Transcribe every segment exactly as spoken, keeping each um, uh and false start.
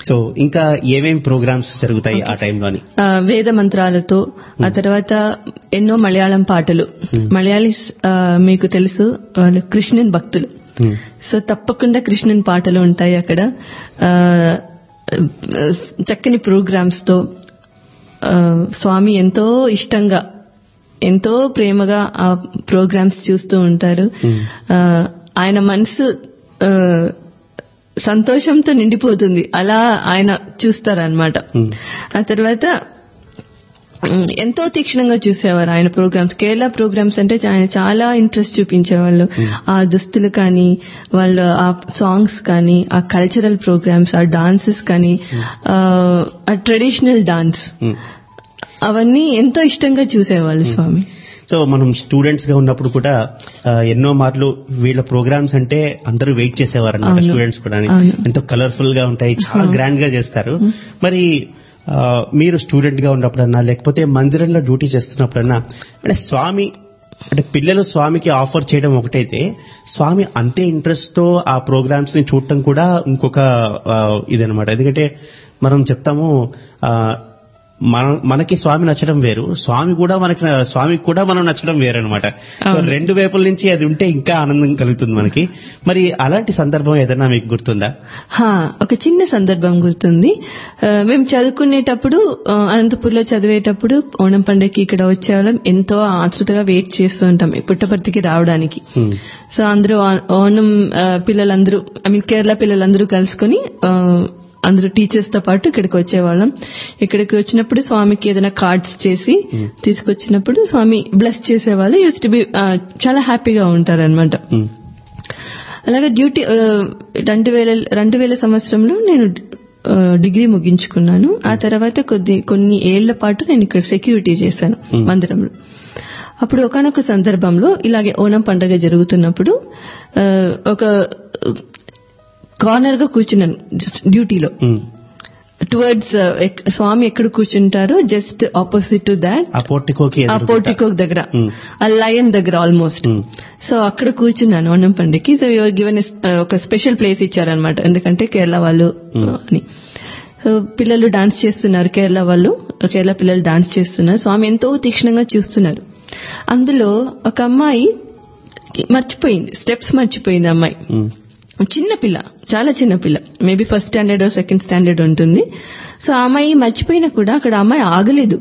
So ఇంకా ఏమేం programmes జరుగుతాయి ఆ టైంలోని? వేద మంత్రాలతో, ఆ తర్వాత ఎన్నో మలయాళం పాటలు. మలయాళీస్ మీకు తెలుసు, వాళ్ళు కృష్ణుని భక్తులు. సో తప్పకుండా కృష్ణుని పాటలు ఉంటాయి అక్కడ. చక్కని ప్రోగ్రామ్స్ తో స్వామి ఎంతో ఇష్టంగా, ఎంతో ప్రేమగా ఆ ప్రోగ్రామ్స్ చూస్తూ ఉంటారు. ఆయన మనసు సంతోషంతో నిండిపోతుంది, అలా ఆయన చూస్తారనమాట. ఆ తర్వాత ఎంతో తీక్షణంగా చూసేవారు ఆయన ప్రోగ్రామ్స్. కేరళ ప్రోగ్రామ్స్ అంటే ఆయన చాలా ఇంట్రెస్ట్ చూపించేవాళ్ళు. ఆ దుస్తులు కానీ, వాళ్ళు ఆ సాంగ్స్ కానీ, ఆ కల్చరల్ ప్రోగ్రామ్స్, ఆ డాన్సెస్ కానీ, ఆ ట్రెడిషనల్ డాన్స్, అవన్నీ ఎంతో ఇష్టంగా చూసేవాళ్ళు స్వామి. సో మనం స్టూడెంట్స్ గా ఉన్నప్పుడు కూడా ఎన్నో మార్లు వీళ్ళ ప్రోగ్రామ్స్ అంటే అందరూ వెయిట్ చేసేవారు అన్నమాట. స్టూడెంట్స్ కూడా ఎంతో కలర్ఫుల్ గా ఉంటాయి, చాలా గ్రాండ్ గా చేస్తారు. మరి మీరు స్టూడెంట్ గా ఉన్నప్పుడన్నా, లేకపోతే మందిరంలో డ్యూటీ చేస్తున్నప్పుడన్నా, అంటే స్వామి అంటే పిల్లలు స్వామికి ఆఫర్ చేయడం ఒకటైతే, స్వామి అంతే ఇంట్రెస్ట్ తో ఆ ప్రోగ్రామ్స్ ని చూడటం కూడా ఇంకొక ఇదనమాట. ఎందుకంటే మనం చెప్తాము, మన మనకి స్వామి నచ్చడం వేరు, స్వామి కూడా మనకి స్వామికి కూడా మనం నచ్చడం వేరు అనమాట. సో రెండు వైపుల నుంచి అది ఉంటే ఇంకా ఆనందం కలుగుతుంది మనకి. మరి అలాంటి సందర్భం ఏదైనా మీకు గుర్తుందా? ఒక చిన్న సందర్భం గుర్తుంది. మేము చదువుకునేటప్పుడు, అనంతపూర్లో చదివేటప్పుడు ఓణం పండుగకి ఇక్కడ వచ్చేవాళ్ళం. ఎంతో ఆతృతగా వెయిట్ చేస్తూ ఉంటాం పుట్టపర్తికి రావడానికి. సో అందరూ ఓణం పిల్లలందరూ, ఐ మీన్ కేరళ పిల్లలందరూ కలుసుకుని అందరూ టీచర్స్ తో పాటు ఇక్కడికి వచ్చేవాళ్ళం. ఇక్కడికి వచ్చినప్పుడు స్వామికి ఏదైనా కార్డ్స్ చేసి తీసుకొచ్చినప్పుడు స్వామి బ్లెస్ చేసేవాళ్ళు. యూస్ టు బి చాలా హ్యాపీగా ఉంటారనమాట. అలాగే డ్యూటీ రెండు వేల రెండు వేల సంవత్సరంలో నేను డిగ్రీ ముగించుకున్నాను. ఆ తర్వాత కొద్ది కొన్ని ఏళ్ల పాటు నేను ఇక్కడ సెక్యూరిటీ చేశాను మందిరంలో. అప్పుడు ఒకనొక సందర్భంలో ఇలాగే ఓణం పండుగ జరుగుతున్నప్పుడు ఒక కార్నర్ గా కూర్చున్నాను డ్యూటీలో. టువర్డ్స్ స్వామి ఎక్కడ కూర్చుంటారో జస్ట్ ఆపోజిట్ టు దాట్, ఆ పోర్టికో దగ్గర, ఆ లయన్ దగ్గర ఆల్మోస్ట్. సో అక్కడ కూర్చున్నాను ఓణం పండుగకి. సో గివెన్ ఒక స్పెషల్ ప్లేస్ ఇచ్చారనమాట, ఎందుకంటే కేరళ వాళ్ళు అని. సో పిల్లలు డాన్స్ చేస్తున్నారు, కేరళ వాళ్ళు, కేరళ పిల్లలు డాన్స్ చేస్తున్నారు. స్వామి ఎంతో తీక్షణంగా చూస్తున్నారు. అందులో ఒక అమ్మాయి మర్చిపోయింది, స్టెప్స్ మర్చిపోయింది అమ్మాయి. చిన్న పిల్ల, చాలా చిన్న పిల్ల, maybe first standard second standard ఉంటుంది. సో ఆ అమ్మాయి మర్చిపోయినా కూడా అక్కడ అమ్మాయి ఆగలేదు.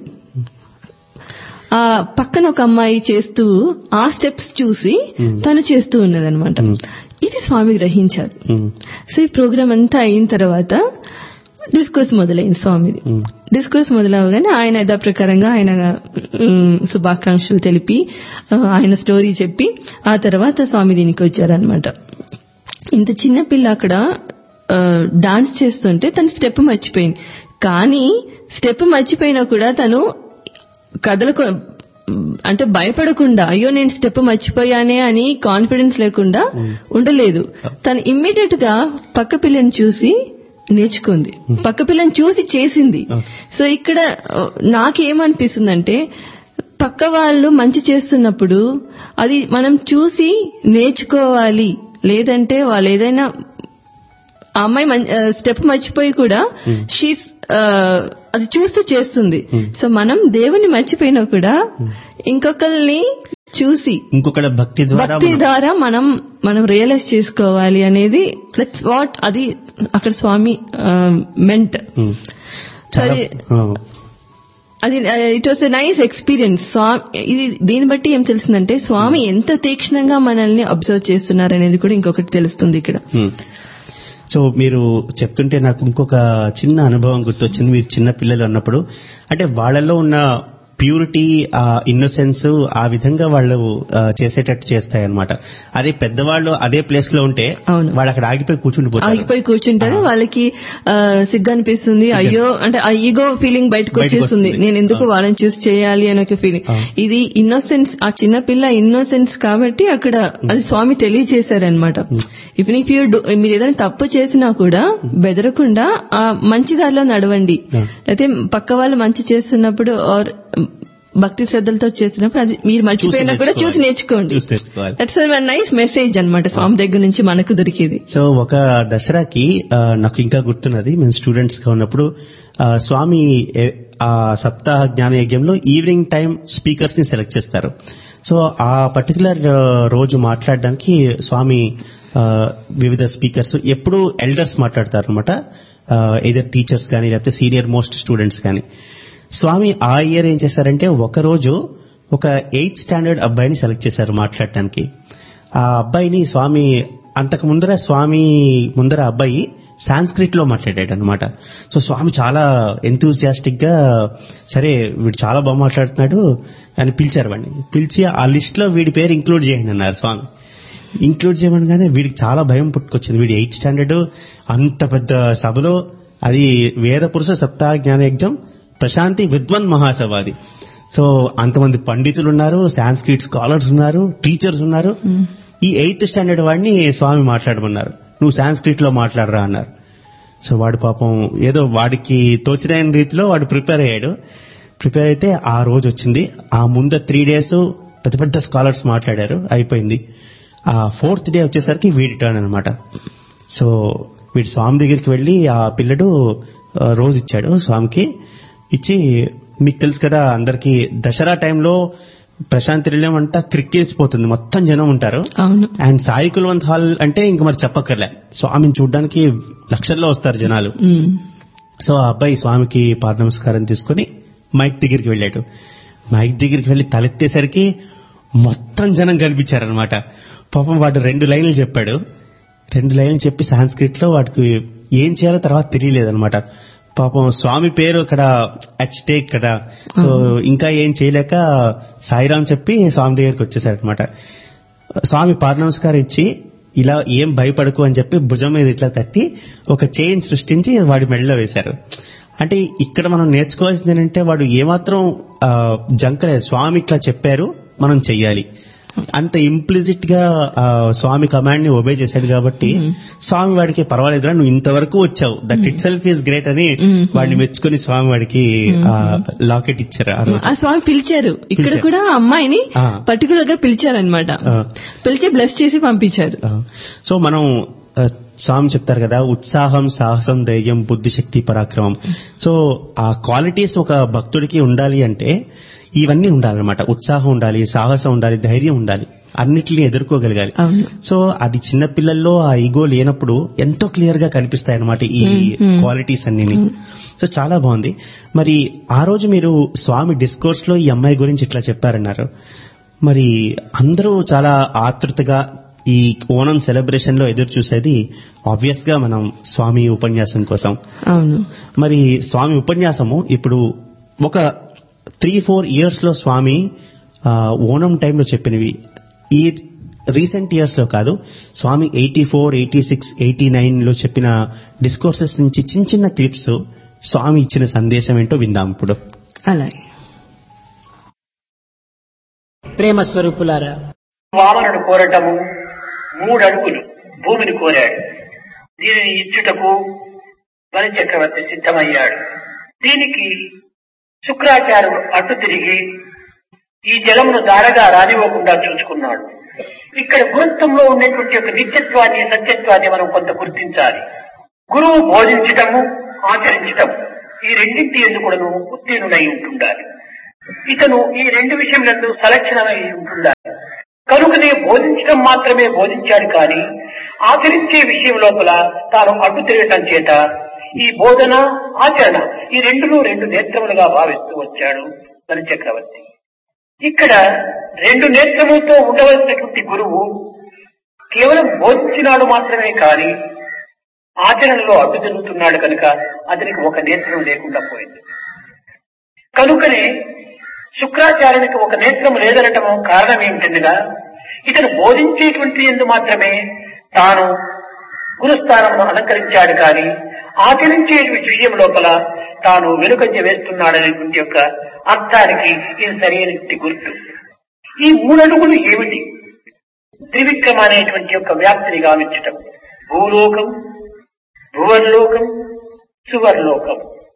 ఆ పక్కన ఒక అమ్మాయి చేస్తూ ఆ స్టెప్స్ చూసి తను చేస్తూ ఉన్నదనమాట. ఇది స్వామి గ్రహించారు. సో ఈ ప్రోగ్రామ్ అంతా అయిన తర్వాత డిస్కోర్స్ మొదలైంది స్వామిది. డిస్కోర్స్ మొదలవగానే ఆయన యథా ప్రకారంగా ఆయన శుభాకాంక్షలు తెలిపి, ఆయన స్టోరీ చెప్పి, ఆ తర్వాత స్వామి దీనికి వచ్చారనమాట. ఇంత చిన్న పిల్ల అక్కడ డాన్స్ చేస్తుంటే తను స్టెప్ మర్చిపోయింది. కానీ స్టెప్ మర్చిపోయినా కూడా తను కదలకు, అంటే భయపడకుండా, అయ్యో నేను స్టెప్ మర్చిపోయానే అని కాన్ఫిడెన్స్ లేకుండా ఉండలేదు. తను ఇమ్మీడియట్ గా పక్క పిల్లని చూసి నేర్చుకుంది, పక్క పిల్లని చూసి చేసింది. సో ఇక్కడ నాకేమనిపిస్తుందంటే, పక్క వాళ్ళు మంచి చేస్తున్నప్పుడు అది మనం చూసి నేర్చుకోవాలి. లేదంటే వాళ్ళు ఏదైనా, ఆ అమ్మాయి స్టెప్ మర్చిపోయి కూడా షీ అది చూస్తూ చేస్తుంది. సో మనం దేవుని మర్చిపోయినా కూడా ఇంకొకరిని చూసి, ఇంకొకళ్ళ భక్తి భక్తి ద్వారా మనం మనం రియలైజ్ చేసుకోవాలి అనేది లెట్స్ వాట్ అది అక్కడ స్వామి మెంట్. అది it was a nice experience. స్వామి ఇది దీన్ని బట్టి ఏం తెలుస్తుందంటే స్వామి ఎంత తీక్షణంగా మనల్ని అబ్జర్వ్ చేస్తున్నారు అనేది కూడా ఇంకొకటి తెలుస్తుంది ఇక్కడ. సో మీరు చెప్తుంటే నాకు ఇంకొక చిన్న అనుభవం గుర్తొచ్చింది. మీరు చిన్న పిల్లలు అన్నప్పుడు, అంటే వాళ్ళలో ఉన్న ప్యూరిటీ, ఆ ఇన్నోసెన్స్ ఆ విధంగా వాళ్ళు చేసేటట్టు చేస్తాయన్నమాట. అదే పెద్దవాళ్ళు అదే ప్లేస్ లో ఉంటే వాళ్ళు అక్కడ ఆగిపోయి కూర్చుండిపోతారు, ఆగిపోయి కూర్చుంటారు. వాళ్ళకి సిగ్గు అనిపిస్తుంది, అయ్యో అంటే ఆ ఈగో ఫీలింగ్ బయటకు వచ్చేస్తుంది, నేను ఎందుకు వాళ్ళని చూస్ చేయాలి అనే ఒక ఫీలింగ్. ఇది ఇన్నోసెన్స్, ఆ చిన్న పిల్ల ఇన్నోసెన్స్ కాబట్టి అక్కడ అది స్వామి తెలియజేశారనమాట. ఇఫ్ ఇఫ్ యూ మీరు ఏదైనా తప్పు చేసినా కూడా బెదరకుండా ఆ మంచి దారిలో నడవండి. అయితే పక్క వాళ్ళు మంచి చేస్తున్నప్పుడు ఆర్ భక్తి శ్రద్ధలతో చేసినప్పుడు అది మీరు మర్చిపోయినా కూడా చూసి నేర్చుకోండి. దట్స్ నైస్ మెసేజ్ అన్నమాట స్వామి దగ్గర నుంచి మనకు దొరికేది. సో ఒక దసరాకి నాకు ఇంకా గుర్తున్నది, మేము స్టూడెంట్స్ గా ఉన్నప్పుడు స్వామి ఆ సప్తాహ జ్ఞాన యజ్ఞంలో ఈవినింగ్ టైం స్పీకర్స్ ని సెలెక్ట్ చేస్తారు. సో ఆ పర్టికులర్ రోజు మాట్లాడడానికి స్వామి వివిధ స్పీకర్స్ ఎప్పుడు ఎల్డర్స్ మాట్లాడతారు అనమాట, ఎయిదర్ టీచర్స్ కానీ లేకపోతే సీనియర్ మోస్ట్ స్టూడెంట్స్ కానీ. స్వామి ఆ ఇయర్ ఏం చేశారంటే ఒకరోజు ఒక ఎయిత్ స్టాండర్డ్ అబ్బాయిని సెలెక్ట్ చేశారు మాట్లాడటానికి. ఆ అబ్బాయిని స్వామి అంతకు ముందర స్వామి ముందర అబ్బాయి సాంస్క్రిట్ లో మాట్లాడాడు అనమాట. సో స్వామి చాలా ఎంతూసియాస్టిక్ గా సరే వీడు చాలా బాగా మాట్లాడుతున్నాడు అని పిలిచారు వాడిని. పిలిచి ఆ లిస్ట్ లో వీడి పేరు ఇంక్లూడ్ చేయండి అన్నారు స్వామి. ఇంక్లూడ్ చేయమనగానే వీడికి చాలా భయం పుట్టుకొచ్చింది. వీడు ఎయిత్ స్టాండర్డ్, అంత పెద్ద సభలో, అది వేద పురుష సప్తాహ జ్ఞాన యజ్ఞం ప్రశాంతి విద్వన్ మహాసభాది. సో అంతమంది పండితులు ఉన్నారు, సాంస్క్రిట్ స్కాలర్స్ ఉన్నారు, టీచర్స్ ఉన్నారు. ఈ ఎయిత్ స్టాండర్డ్ వాడిని స్వామి మాట్లాడమన్నారు. నువ్వు సాంస్క్రిట్ లో మాట్లాడరా అన్నారు. సో వాడు పాపం ఏదో వాడికి తోచిన రీతిలో వాడు ప్రిపేర్ అయ్యాడు. ప్రిపేర్ అయితే ఆ రోజు వచ్చింది. ఆ ముందు త్రీ డేస్ పెద్ద పెద్ద స్కాలర్స్ మాట్లాడారు, అయిపోయింది. ఆ ఫోర్త్ డే వచ్చేసరికి వీడి టర్న్ అనమాట. సో వీడి స్వామి దగ్గరికి వెళ్లి ఆ పిల్లడు రోజు ఇచ్చాడు స్వామికి. ఇచ్చి, మీకు తెలుసు కదా అందరికి దసరా టైంలో ప్రశాంతి నిలయం అంతా క్రిక్కేసిపోతుంది, మొత్తం జనం ఉంటారు. అండ్ సాయి కుల్వంత్ హాల్ అంటే ఇంక మరి చెప్పక్కర్లే, స్వామిని చూడడానికి లక్షల్లో వస్తారు జనాలు. సో ఆ అబ్బాయి స్వామికి పాద నమస్కారం తీసుకుని మైక్ దగ్గరికి వెళ్ళాడు. మైక్ దగ్గరికి వెళ్లి తలెత్తేసరికి మొత్తం జనం కనిపించారనమాట. పాపం వాడు రెండు లైన్లు చెప్పాడు. రెండు లైన్లు చెప్పి సాంస్క్రిట్ లో వాడికి ఏం చేయాలో తర్వాత తెలియలేదనమాట. పాపం స్వామి పేరు అక్కడ అట్ స్టేక్ కదా. సో ఇంకా ఏం చేయలేక సాయిరాం చెప్పి స్వామి దగ్గరికి వచ్చేసారనమాట. స్వామి పాద నమస్కారం ఇచ్చి ఇలా ఏం భయపడకు అని చెప్పి భుజం మీద ఇట్లా తట్టి ఒక చైన్ సృష్టించి వాడి మెడలో వేశారు. అంటే ఇక్కడ మనం నేర్చుకోవాల్సింది ఏంటంటే వాడు ఏమాత్రం జంకలేదు, స్వామి ఇట్లా చెప్పారు మనం చెయ్యాలి, అంత ఇంప్లిజిట్ గా స్వామి కమాండ్ ని ఒబే చేశాడు. కాబట్టి స్వామి వాడికి పర్వాలేదురా నువ్వు ఇంతవరకు వచ్చావు, that it self is great అని వాడిని మెచ్చుకుని స్వామి వాడికి లాకెట్ ఇచ్చారు. ఆ స్వామి పిలిచారు, ఇక్కడ కూడా అమ్మాయిని పర్టికులర్ గా పిలిచారనమాట, పిలిచి బ్లెస్ చేసి పంపించారు. సో మనం స్వామి చెప్తారు కదా, ఉత్సాహం, సాహసం, ధైర్యం, బుద్ధి, శక్తి, పరాక్రమం. సో ఆ క్వాలిటీస్ ఒక భక్తుడికి ఉండాలి అంటే ఇవన్నీ ఉండాలన్నమాట. ఉత్సాహం ఉండాలి, సాహసం ఉండాలి, ధైర్యం ఉండాలి, అన్నిటిని ఎదుర్కోగలగాలి. సో అది చిన్నపిల్లల్లో ఆ ఈగో లేనప్పుడు ఎంతో క్లియర్ గా కనిపిస్తాయి అన్నమాట ఈ క్వాలిటీస్ అన్నిని. సో చాలా బాగుంది. మరి ఆ రోజు మీరు స్వామి డిస్కోర్స్ లో ఈ అమ్మాయి గురించి ఇట్లా చెప్పారన్నారు. మరి అందరూ చాలా ఆతృతగా ఈ ఓణం సెలబ్రేషన్ లో ఎదురు చూసేది ఆబ్వియస్ గా మనం స్వామి ఉపన్యాసం కోసం. మరి స్వామి ఉపన్యాసము ఇప్పుడు ఒక త్రీ ఫోర్ ఇయర్స్ లో స్వామి ఓణం టైంలో చెప్పినవి, ఈ రీసెంట్ ఇయర్స్ లో కాదు, స్వామి eighty four eighty six eighty nine లో చెప్పిన డిస్కోర్సెస్ నుంచి చిన్న చిన్న క్లిప్స్ స్వామి ఇచ్చిన సందేశం ఏంటో విందాం ఇప్పుడు. అలాగే. ప్రేమ స్వరూపులారా, వామనుడు కోరటము మూడు అడుగులు భూమిని కోరాడు. దీనిని ఇచ్చుటకు బలి చక్రవర్తి సిద్ధమయ్యాడు. దీనికి శుక్రాచార్యుడు అడ్డు తిరిగి ఈ జలమును దారగా రానివ్వకుండా చూసుకున్నాడు. ఇక్కడ గురుత్వంలో ఉన్నటువంటి ఒక నిత్యత్వాన్ని, సత్యత్వాన్ని మనం కొంత గుర్తించాలి. గురువు బోధించటము, ఆచరించటం ఈ రెండింటి ఎందుకు ఉత్తీర్ణుడై ఉంటుండాలి. ఇతను ఈ రెండు విషయంలో సలక్షణమై ఉంటుండాలి. కనుకనే బోధించడం మాత్రమే బోధించాడు కానీ ఆచరించే విషయం లోపల తాను అడ్డు తిరగటం చేత ఈ బోధన, ఆచరణ ఈ రెండును రెండు నేత్రములుగా భావిస్తూ వచ్చాడు బలి చక్రవర్తి. ఇక్కడ రెండు నేత్రములతో ఉండవలసినటువంటి గురువు కేవలం బోధించినాడు మాత్రమే కానీ ఆచరణలో అడ్డు తిరుగుతున్నాడు కనుక అతనికి ఒక నేత్రం లేకుండా పోయింది. కనుకనే శుక్రాచార్యునికి ఒక నేత్రం లేదనటం కారణం ఏమిటనగా ఇతను బోధించేటువంటి ఎందు మాత్రమే తాను గురుస్థానమును అలంకరించాడు కానీ ఆచరించే విషయం లోపల తాను వెనుకంజ వేస్తున్నాడనేటువంటి యొక్క అర్థానికి ఇది సరైనటువంటి గుర్తు. ఈ మూడడుగులు ఏమిటి? త్రివిక్రమ అనేటువంటి యొక్క వ్యాప్తిని గావించటం. భూలోకం, భువర్లోకం, సువర్లోకం.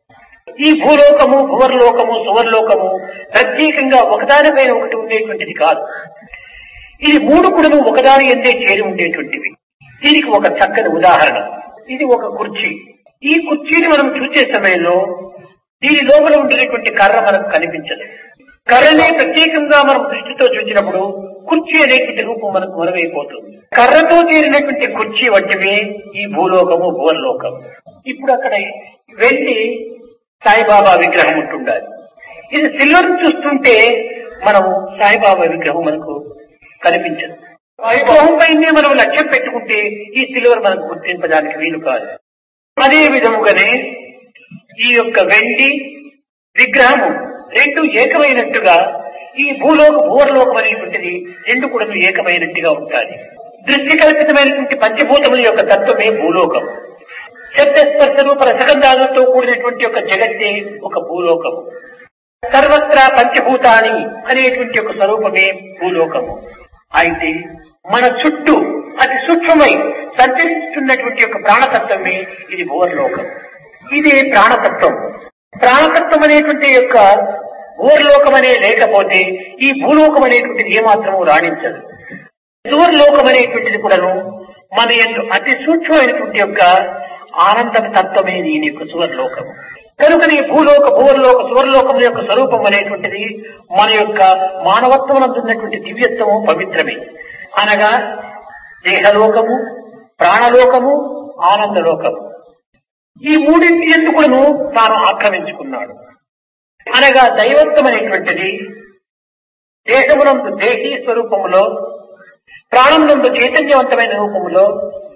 ఈ భూలోకము భువర్లోకము సువర్లోకము ప్రత్యేకంగా ఒకదానిపైన ఒకటి ఉండేటువంటిది కాదు. ఇది మూడు కూడాను ఒకదాని ఎందే చేరి ఉండేటువంటివి. దీనికి ఒక చక్కని ఉదాహరణ, ఇది ఒక కుర్చీ. ఈ కుర్చీని మనం చూసే సమయంలో దీని లోపల ఉండేటువంటి కర్ర మనకు కనిపించదు. కర్రనే ప్రత్యేకంగా మనం దృష్టితో చూసినప్పుడు కుర్చీ అనేటువంటి రూపం మనకు మరువైపోతుంది. కర్రతో చేరినటువంటి కుర్చీ వంటివే ఈ భూలోకము భువర్లోకము. ఇప్పుడు అక్కడ వెండి సాయిబాబా విగ్రహం ఉంటుండాలి. ఇది సిల్వర్ చూస్తుంటే మనం సాయిబాబా విగ్రహం మనకు కనిపించదు. ఆ విగ్రహం పైనే మనం లక్ష్యం పెట్టుకుంటే ఈ సిల్వర్ మనకు గుర్తింపడానికి వీలు కాదు. అదే విధముగానే ఈ యొక్క వెండి విగ్రహము రెండు ఏకమైనట్టుగా ఈ భూలోక భూవర్లోకం అనేటువంటిది రెండు కూడా ఏకమైనట్టుగా ఉంటాయి. దృష్టి కల్పితమైనటువంటి పంచభూతముల యొక్క తత్వమే భూలోకం. శబ్దస్పర్శ రూప రసగంధాలతో కూడినటువంటి ఒక జగత్తే ఒక భూలోకము. సర్వత్రా పంచభూతాని అనేటువంటి ఒక స్వరూపమే భూలోకము. అయితే మన చుట్టూ అతి సూక్ష్మమై సంచరిస్తున్నటువంటి యొక్క ప్రాణతత్వమే ఇది భూవర్లోకం. ఇదే ప్రాణతత్వం. ప్రాణతత్వం అనేటువంటి యొక్క భూవర్లోకం అనే లేకపోతే ఈ భూలోకం అనేటువంటిది ఏమాత్రము రాణించదు. సువర్లోకం అనేటువంటిది కూడాను మన యొక్క అతి సూక్ష్మమైనటువంటి యొక్క ఆనంద తత్వమే దీని యొక్క సువర్లోకం. కనుకనే భూలోక భూవర్లోక సువర్లోకం యొక్క స్వరూపం అనేటువంటిది మన యొక్క మానవత్వమునందున్నటువంటి దివ్యత్వము పవిత్రమే. అనగా దేహలోకము, ప్రాణలోకము, ఆనందలోకము ఈ మూడింటి ఎందుకును తాను ఆక్రమించుకున్నాడు. అనగా దైవత్వం అనేటువంటిది దేహమునందు దేహీ స్వరూపములో, ప్రాణమునందు చైతన్యవంతమైన రూపములో,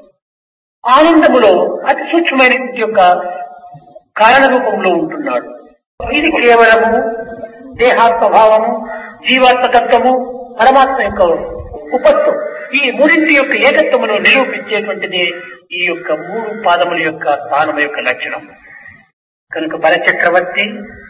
ఆనందములో అతి సూక్ష్మమైనటువంటి యొక్క కారణ రూపంలో ఉంటున్నాడు. ఇది కేవలము దేహాత్మభావము, జీవాత్మతత్వము, పరమాత్మ యొక్క ఉపత్వం ఈ మూడింటి యొక్క ఏకత్వమును నిరూపించేటువంటిది ఈ యొక్క మూడు పాదముల యొక్క స్థానము యొక్క లక్షణం. కనుక బలచక్రవర్తి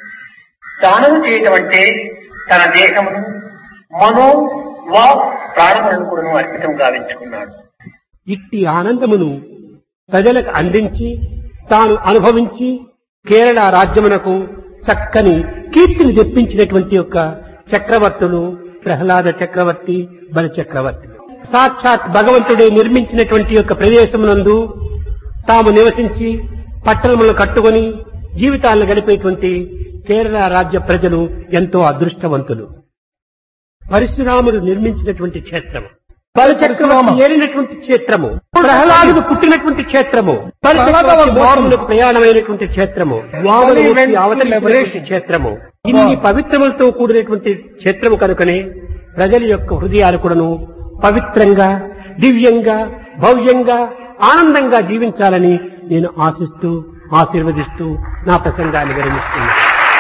దానము చేయటం అంటే తన దేహమును, మనో వా ప్రాణములను కూడా అర్పితం గావించుకున్నాడు. ఇట్టి ఆనందమును ప్రజలకు అందించి తాను అనుభవించి కేరళ రాజ్యమునకు చక్కని కీర్తిని తెప్పించినటువంటి యొక్క చక్రవర్తులు ప్రహ్లాద చక్రవర్తి, బల చక్రవర్తి. సాక్షాత్ భగవంతుడే నిర్మించినటువంటి యొక్క ప్రదేశమునందు తాము నివసించి పట్టణములను కట్టుకొని జీవితాలను గడిపేటువంటి కేరళ రాజ్య ప్రజలు ఎంతో అదృష్టవంతులు. పరశురాముడు నిర్మించినటువంటి క్షేత్రము, బలచక్రవర్తి ఏలినటువంటి క్షేత్రము, ప్రహ్లాదుడు పుట్టినటువంటి క్షేత్రము, పరశురాములకు ప్రయాణమైనటువంటి క్షేత్రము, వామనమూర్తి అవతరించినటువంటి క్షేత్రము, ఇన్ని పవిత్రములతో కూడినటువంటి క్షేత్రము కనుకనే ప్రజల యొక్క హృదయాలు కూడాను పవిత్రంగా, దివ్యంగా, భవ్యంగా, ఆనందంగా జీవించాలని నేను ఆశిస్తూ ఆశీర్వదిస్తూ నా ప్రసంగాన్ని విరమిస్తున్నాను.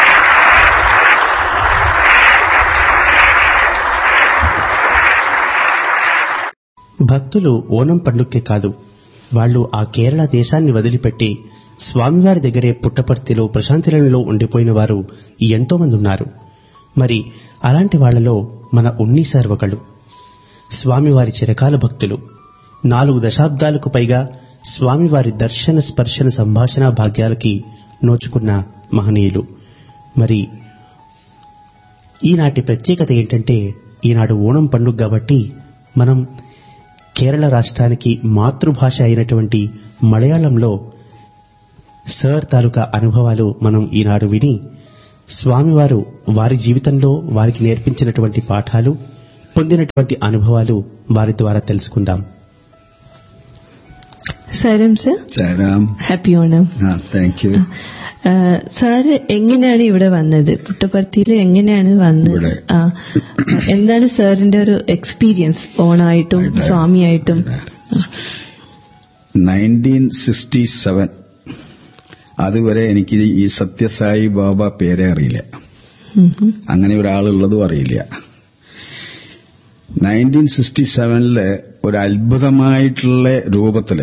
భక్తులు ఓనం పండుగకే కాదు, వాళ్ళు ఆ కేరళ దేశాన్ని వదిలిపెట్టి స్వామివారి దగ్గరే పుట్టపర్తిలో ప్రశాంతిలో ఉండిపోయిన వారు ఎంతో మంది ఉన్నారు. మరి అలాంటి వాళ్లలో మన ఉన్ని సార్ ఒకళ్ళు. స్వామివారి చిరకాల భక్తులు. నాలుగు దశాబ్దాలకు పైగా స్వామివారి దర్శన స్పర్శన సంభాషణ భాగ్యాలకి నోచుకున్న మహనీయులు. మరి ఈనాటి ప్రత్యేకత ఏంటంటే ఈనాడు ఓణం పండుగ కాబట్టి మనం కేరళ రాష్ట్రానికి మాతృభాష అయినటువంటి మలయాళంలో సర్ తాలూకా అనుభవాలు మనం ఈనాడు విని స్వామివారు వారి జీవితంలో వారికి నేర్పించినటువంటి పాఠాలు, పొందినటువంటి అనుభవాలు వారి ద్వారా తెలుసుకుందాం. Sanam sir Sanam happy Onam. Thank you sir എങ്ങനെയാണ് ഇവിടെ വന്നത്? പുട്ടപർത്തിയിൽ എങ്ങനെയാണ് വന്നത്? എന്താണ് സാറിന്റെ ഒരു എക്സ്പീരിയൻസ് ഓണായിട്ടും സ്വാമിയായിട്ടും? നയൻറ്റീൻ സിക്സ്റ്റി സെവൻ അതുവരെ എനിക്ക് ഈ സത്യസായി ബാബ പേരെ അറിയില്ല, അങ്ങനെ ഒരാളുള്ളതും അറിയില്ല. നയൻറ്റീൻ സിക്സ്റ്റി സെവനില് ഒരു അത്ഭുതമായിട്ടുള്ള രൂപത്തില്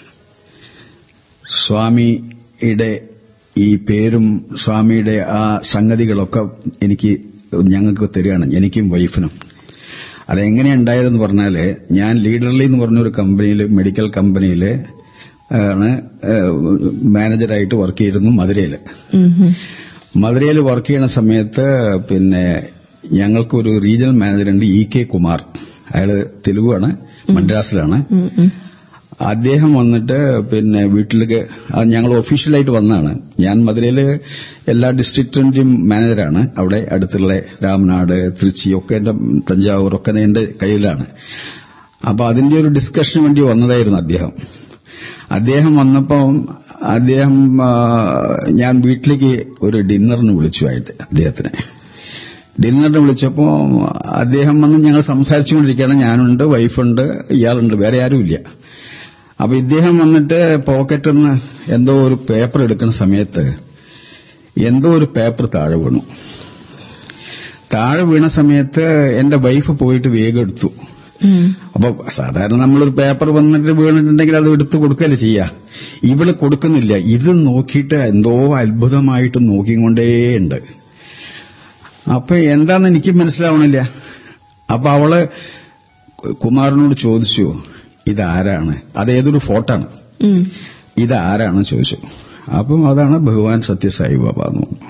സ്വാമിയുടെ ഈ പേരും സ്വാമിയുടെ ആ സംഗതികളൊക്കെ എനിക്ക് ഞങ്ങൾക്ക് തരികയാണ്, എനിക്കും വൈഫിനും. അതെങ്ങനെ ഉണ്ടായതെന്ന് പറഞ്ഞാല്, ഞാൻ ലീഡർലി എന്ന് പറഞ്ഞൊരു കമ്പനിയിൽ, മെഡിക്കൽ കമ്പനിയിൽ ആണ് മാനേജറായിട്ട് വർക്ക് ചെയ്തിരുന്നു മധുരയില്. മധുരയിൽ വർക്ക് ചെയ്യുന്ന സമയത്ത് പിന്നെ ഞങ്ങൾക്കൊരു റീജിയണൽ മാനേജറുണ്ട് ഇ കെ കുമാർ. അയാള് തെലുഗുവാണ്, മദ്രാസിലാണ്. അദ്ദേഹം വന്നിട്ട് പിന്നെ വീട്ടിലേക്ക് ഞങ്ങൾ ഒഫീഷ്യലായിട്ട് വന്നതാണ്. ഞാൻ മധുരയില് എല്ലാ ഡിസ്ട്രിക്റ്റിന്റെയും മാനേജറാണ്. അവിടെ അടുത്തുള്ള രാമനാട്, തൃച്ചി ഒക്കെ എന്റെ, തഞ്ചാവൂർ ഒക്കെ എന്റെ കയ്യിലാണ്. അപ്പൊ അതിന്റെ ഒരു ഡിസ്കഷന് വേണ്ടി വന്നതായിരുന്നു അദ്ദേഹം. അദ്ദേഹം വന്നപ്പം അദ്ദേഹം ഞാൻ വീട്ടിലേക്ക് ഒരു ഡിന്നറിന് വിളിച്ചു ആയിട്ട് അദ്ദേഹത്തിനെ. ഡിന്നറിന് വിളിച്ചപ്പോ അദ്ദേഹം വന്ന് ഞങ്ങൾ സംസാരിച്ചുകൊണ്ടിരിക്കുകയാണ്. ഞാനുണ്ട്, വൈഫുണ്ട്, ഇയാളുണ്ട്, വേറെ ആരുമില്ല. അപ്പൊ ഇദ്ദേഹം വന്നിട്ട് പോക്കറ്റിൽ നിന്ന് എന്തോ ഒരു പേപ്പർ എടുക്കുന്ന സമയത്ത് എന്തോ ഒരു പേപ്പർ താഴെ വീണു. താഴെ വീണ സമയത്ത് എന്റെ വൈഫ് പോയിട്ട് വേഗം എടുത്തു. അപ്പൊ സാധാരണ നമ്മളൊരു പേപ്പർ വന്നിട്ട് വീണിട്ടുണ്ടെങ്കിൽ അത് എടുത്തു കൊടുക്കുകയല്ലേ ചെയ്യാ. ഇവള് കൊടുക്കുന്നില്ല. ഇത് നോക്കിയിട്ട് എന്തോ അത്ഭുതമായിട്ട് നോക്കിക്കൊണ്ടേയുണ്ട്. അപ്പൊ എന്താന്ന് എനിക്ക് മനസ്സിലാവണില്ല. അപ്പൊ അവള് കുമാരനോട് ചോദിച്ചു, ഇതാരാണ്? അതേതൊരു ഫോട്ടാണ്, ഇതാരാണ് ചോദിച്ചു. അപ്പം അതാണ് ഭഗവാൻ സത്യസായി ബാബ എന്ന് പറഞ്ഞു.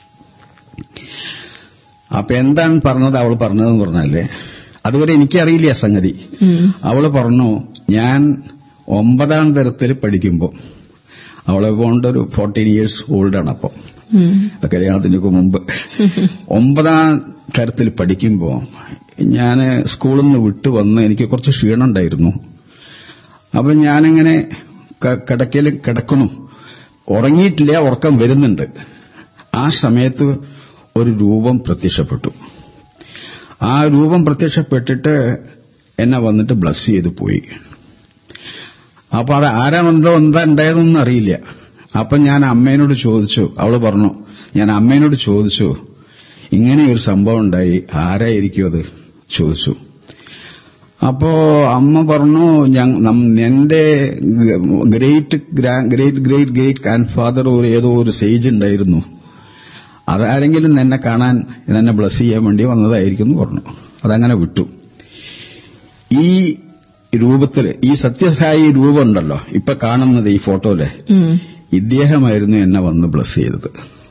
അപ്പൊ എന്താണ് പറഞ്ഞത് അവൾ പറഞ്ഞതെന്ന് പറഞ്ഞാല്, അതുവരെ എനിക്കറിയില്ല സംഗതി. അവള് പറഞ്ഞു, ഞാൻ ഒമ്പതാം തരത്തിൽ പഠിക്കുമ്പോ, അവളെ കൊണ്ട് ഒരു ഫോർട്ടീൻ ഇയേഴ്സ് ഓൾഡാണ് അപ്പം, കല്യാണത്തിനൊക്കെ മുമ്പ്. ഒമ്പതാം തരത്തിൽ പഠിക്കുമ്പോ ഞാൻ സ്കൂളിൽ നിന്ന് വിട്ടു വന്ന് എനിക്ക് കുറച്ച് ക്ഷീണം ഉണ്ടായിരുന്നു. അപ്പൊ ഞാനിങ്ങനെ കിടക്കയിൽ കിടക്കണു, ഉറങ്ങിയിട്ടില്ല, ഉറക്കം വരുന്നുണ്ട്. ആ സമയത്ത് ഒരു രൂപം പ്രത്യക്ഷപ്പെട്ടു. ആ രൂപം പ്രത്യക്ഷപ്പെട്ടിട്ട് എന്നെ വന്നിട്ട് ബ്ലസ് ചെയ്ത് പോയി. അപ്പൊ അത് ആരാണെന്തോ എന്താ ഉണ്ടായതൊന്നും അറിയില്ല. അപ്പൊ ഞാൻ അമ്മേനോട് ചോദിച്ചു. അവള് പറഞ്ഞു, ഞാൻ അമ്മേനോട് ചോദിച്ചു, ഇങ്ങനെ ഒരു സംഭവം ഉണ്ടായി, ആരായിരിക്കും അത് ചോദിച്ചു. അപ്പോ അമ്മ പറഞ്ഞു, എന്റെ great great great great grand father ഒരു ഏതോ ഒരു സേജ് ഉണ്ടായിരുന്നു, അതാരെങ്കിലും എന്നെ കാണാൻ, എന്നെ ബ്ലസ് ചെയ്യാൻ വേണ്ടി വന്നതായിരിക്കും എന്ന് പറഞ്ഞു. അതങ്ങനെ വിട്ടു. ഈ രൂപത്തില്, ഈ സത്യസായി രൂപം ഉണ്ടല്ലോ ഇപ്പൊ കാണുന്നത് ഈ ഫോട്ടോയില്, ഇദ്ദേഹമായിരുന്നു എന്നെ വന്ന് ബ്ലസ് ചെയ്തത്.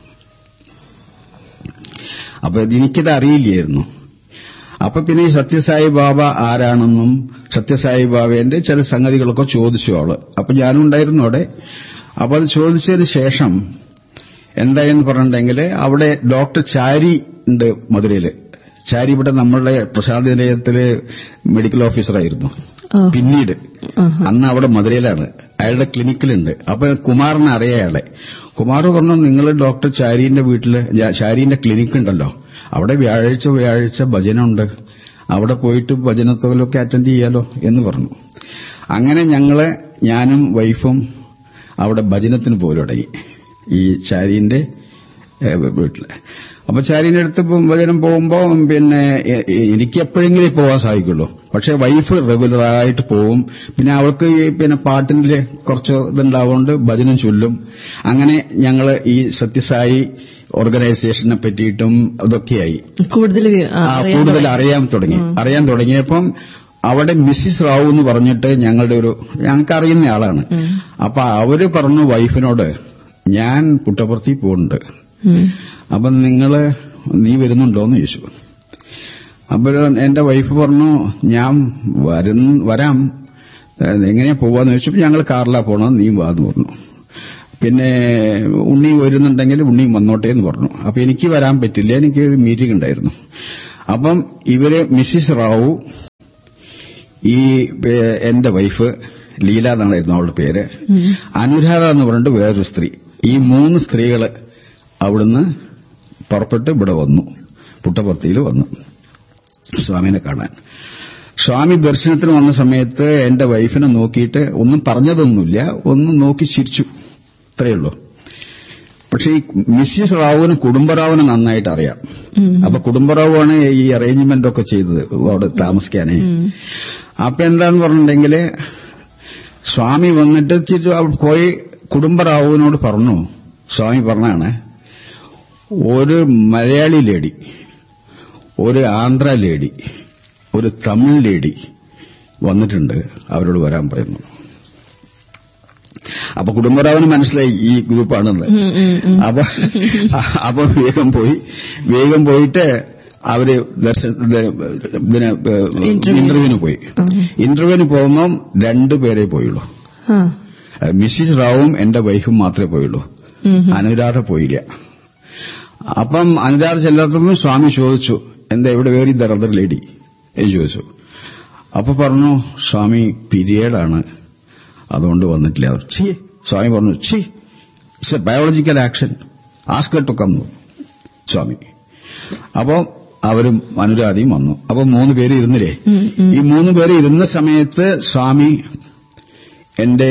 അപ്പൊ എനിക്കിത് അറിയില്ലായിരുന്നു. അപ്പൊ പിന്നെ ഈ സത്യസായി ബാബ ആരാണെന്നും സത്യസായി ബാബേന്റെ ചില സംഗതികളൊക്കെ ചോദിച്ചു അവള്. അപ്പൊ ഞാനും ഉണ്ടായിരുന്നു അവിടെ. അപ്പൊ അത് ചോദിച്ചതിന് ശേഷം എന്തായെന്ന് പറഞ്ഞിട്ടുണ്ടെങ്കിൽ, അവിടെ ഡോക്ടർ ചാരി ഉണ്ട് മധുരയില്. ചാരി ഇവിടെ നമ്മളുടെ പ്രസാദ് നിലയത്തില് മെഡിക്കൽ ഓഫീസറായിരുന്നു. പിന്നീട് അന്ന് അവിടെ മധുരയിലാണ്, അയാളുടെ ക്ലിനിക്കിലുണ്ട്. അപ്പൊ കുമാറിനെ അറിയാം അയാളെ. കുമാർ പറഞ്ഞു, നിങ്ങൾ ഡോക്ടർ ചാരിന്റെ വീട്ടില്, ചാരിന്റെ ക്ലിനിക്ക് ഉണ്ടല്ലോ, അവിടെ വ്യാഴാഴ്ച വ്യാഴാഴ്ച ഭജനമുണ്ട്, അവിടെ പോയിട്ട് ഭജനത്തോലൊക്കെ അറ്റൻഡ് ചെയ്യാലോ എന്ന് പറഞ്ഞു. അങ്ങനെ ഞങ്ങള്, ഞാനും വൈഫും അവിടെ ഭജനത്തിന് പോലും തുടങ്ങി, ഈ ചാരിന്റെ വീട്ടില്. അപ്പൊ ചാരിന്റെ അടുത്ത് ഭജനം പോകുമ്പോ പിന്നെ എനിക്ക് എപ്പോഴെങ്കിലും പോകാൻ സാധിക്കുള്ളൂ. പക്ഷെ വൈഫ് റെഗുലറായിട്ട് പോവും. പിന്നെ അവൾക്ക് പിന്നെ പാട്ടിന്റെ കുറച്ച് ഇതുണ്ടാവുകൊണ്ട് ഭജനം ചൊല്ലും. അങ്ങനെ ഞങ്ങള് ഈ സത്യസായി ഓർഗനൈസേഷനെ പറ്റിയിട്ടും അതൊക്കെയായി കൂടുതൽ കൂടുതൽ അറിയാൻ തുടങ്ങി. അറിയാൻ തുടങ്ങിയപ്പം അവിടെ മിസ്സിസ് റാവു എന്ന് പറഞ്ഞിട്ട് ഞങ്ങളുടെ ഒരു, ഞങ്ങൾക്ക് അറിയുന്ന ആളാണ്. അപ്പൊ അവര് പറഞ്ഞു വൈഫിനോട്, ഞാൻ പുട്ടപർത്തി പോകുന്നുണ്ട്, അപ്പൊ നിങ്ങള് നീ വരുന്നുണ്ടോന്ന് ചോദിച്ചു. അപ്പൊ എന്റെ വൈഫ് പറഞ്ഞു, ഞാൻ വരാം, എങ്ങനെയാ പോവാന്ന് ചോദിച്ചപ്പോ ഞങ്ങൾ കാറിലാ പോണം, നീ വാന്ന് പറഞ്ഞു. പിന്നെ ഉണ്ണി വരുന്നുണ്ടെങ്കിൽ ഉണ്ണിയും വന്നോട്ടെ എന്ന് പറഞ്ഞു. അപ്പൊ എനിക്ക് വരാൻ പറ്റില്ല, എനിക്ക് ഒരു മീറ്റിംഗ് ഉണ്ടായിരുന്നു. അപ്പം ഇവര് മിസ്സിസ് റാവു, ഈ എന്റെ വൈഫ് ലീല എന്നായിരുന്നു അവളുടെ പേര്, അനുരാധ എന്ന് പറഞ്ഞിട്ട് വേറൊരു സ്ത്രീ, ഈ മൂന്ന് സ്ത്രീകള് അവിടുന്ന് പുറപ്പെട്ട് ഇവിടെ വന്നു, പുട്ടപർത്തിയിൽ വന്നു സ്വാമിനെ കാണാൻ. സ്വാമി ദർശനത്തിന് വന്ന സമയത്ത് എന്റെ വൈഫിനെ നോക്കിയിട്ട് ഒന്നും പറഞ്ഞതൊന്നുമില്ല, ഒന്നും നോക്കി ചിരിച്ചു, അത്രയുള്ളൂ. പക്ഷെ ഈ മിസ്സിസ് റാവുവിന് കുടുംബറാവുവിനെ നന്നായിട്ട് അറിയാം. അപ്പൊ കുടുംബറാവുവാണ് ഈ അറേഞ്ച്മെന്റ് ഒക്കെ ചെയ്തത് അവിടെ താമസിക്കാനേ. അപ്പൊ എന്താന്ന് പറഞ്ഞിട്ടുണ്ടെങ്കില് സ്വാമി വന്നിട്ട് പോയി കുടുംബറാവുവിനോട് പറഞ്ഞു, സ്വാമി പറഞ്ഞാണ്, ഒരു മലയാളി ലേഡി, ഒരു ആന്ധ്ര ലേഡി, ഒരു തമിഴ് ലേഡി വന്നിട്ടുണ്ട്, അവരോട് വരാൻ പറയുന്നു. അപ്പൊ കുടുംബറാവിന് മനസ്സിലായി ഈ ഗ്രൂപ്പാണെന്ന്. അപ്പൊ അപ്പൊ വേഗം പോയി വേഗം പോയിട്ട് അവര് ദർശനത്തിന് ഇന്റർവ്യൂവിന് പോയി. ഇന്റർവ്യൂവിന് പോകുമ്പോൾ രണ്ടുപേരെ പോയുള്ളൂ. മിസ്സിസ് റാവും എന്റെ വൈഫും മാത്രമേ പോയുള്ളൂ. അനുരാധ പോയില്ല. അപ്പം അനുരാധ ചെല്ലാത്തപ്പോൾ സ്വാമി ചോദിച്ചു, എന്താ എവിടെ വേറെ ദ അതർ ലേഡി എന്ന് ചോദിച്ചു. അപ്പൊ പറഞ്ഞു, സ്വാമി പീരിയഡാണ്, അതുകൊണ്ട് വന്നിട്ടില്ല. അവർ ചീ സ്വാമി പറഞ്ഞു, ചീ it's A biological action, ആസ്കർ to come സ്വാമി. അപ്പോ അവരും അനുരാധയും വന്നു. അപ്പൊ മൂന്ന് പേര് ഇരുന്നില്ലേ. ഈ മൂന്ന് പേര് ഇരുന്ന സമയത്ത് സ്വാമി എന്റെ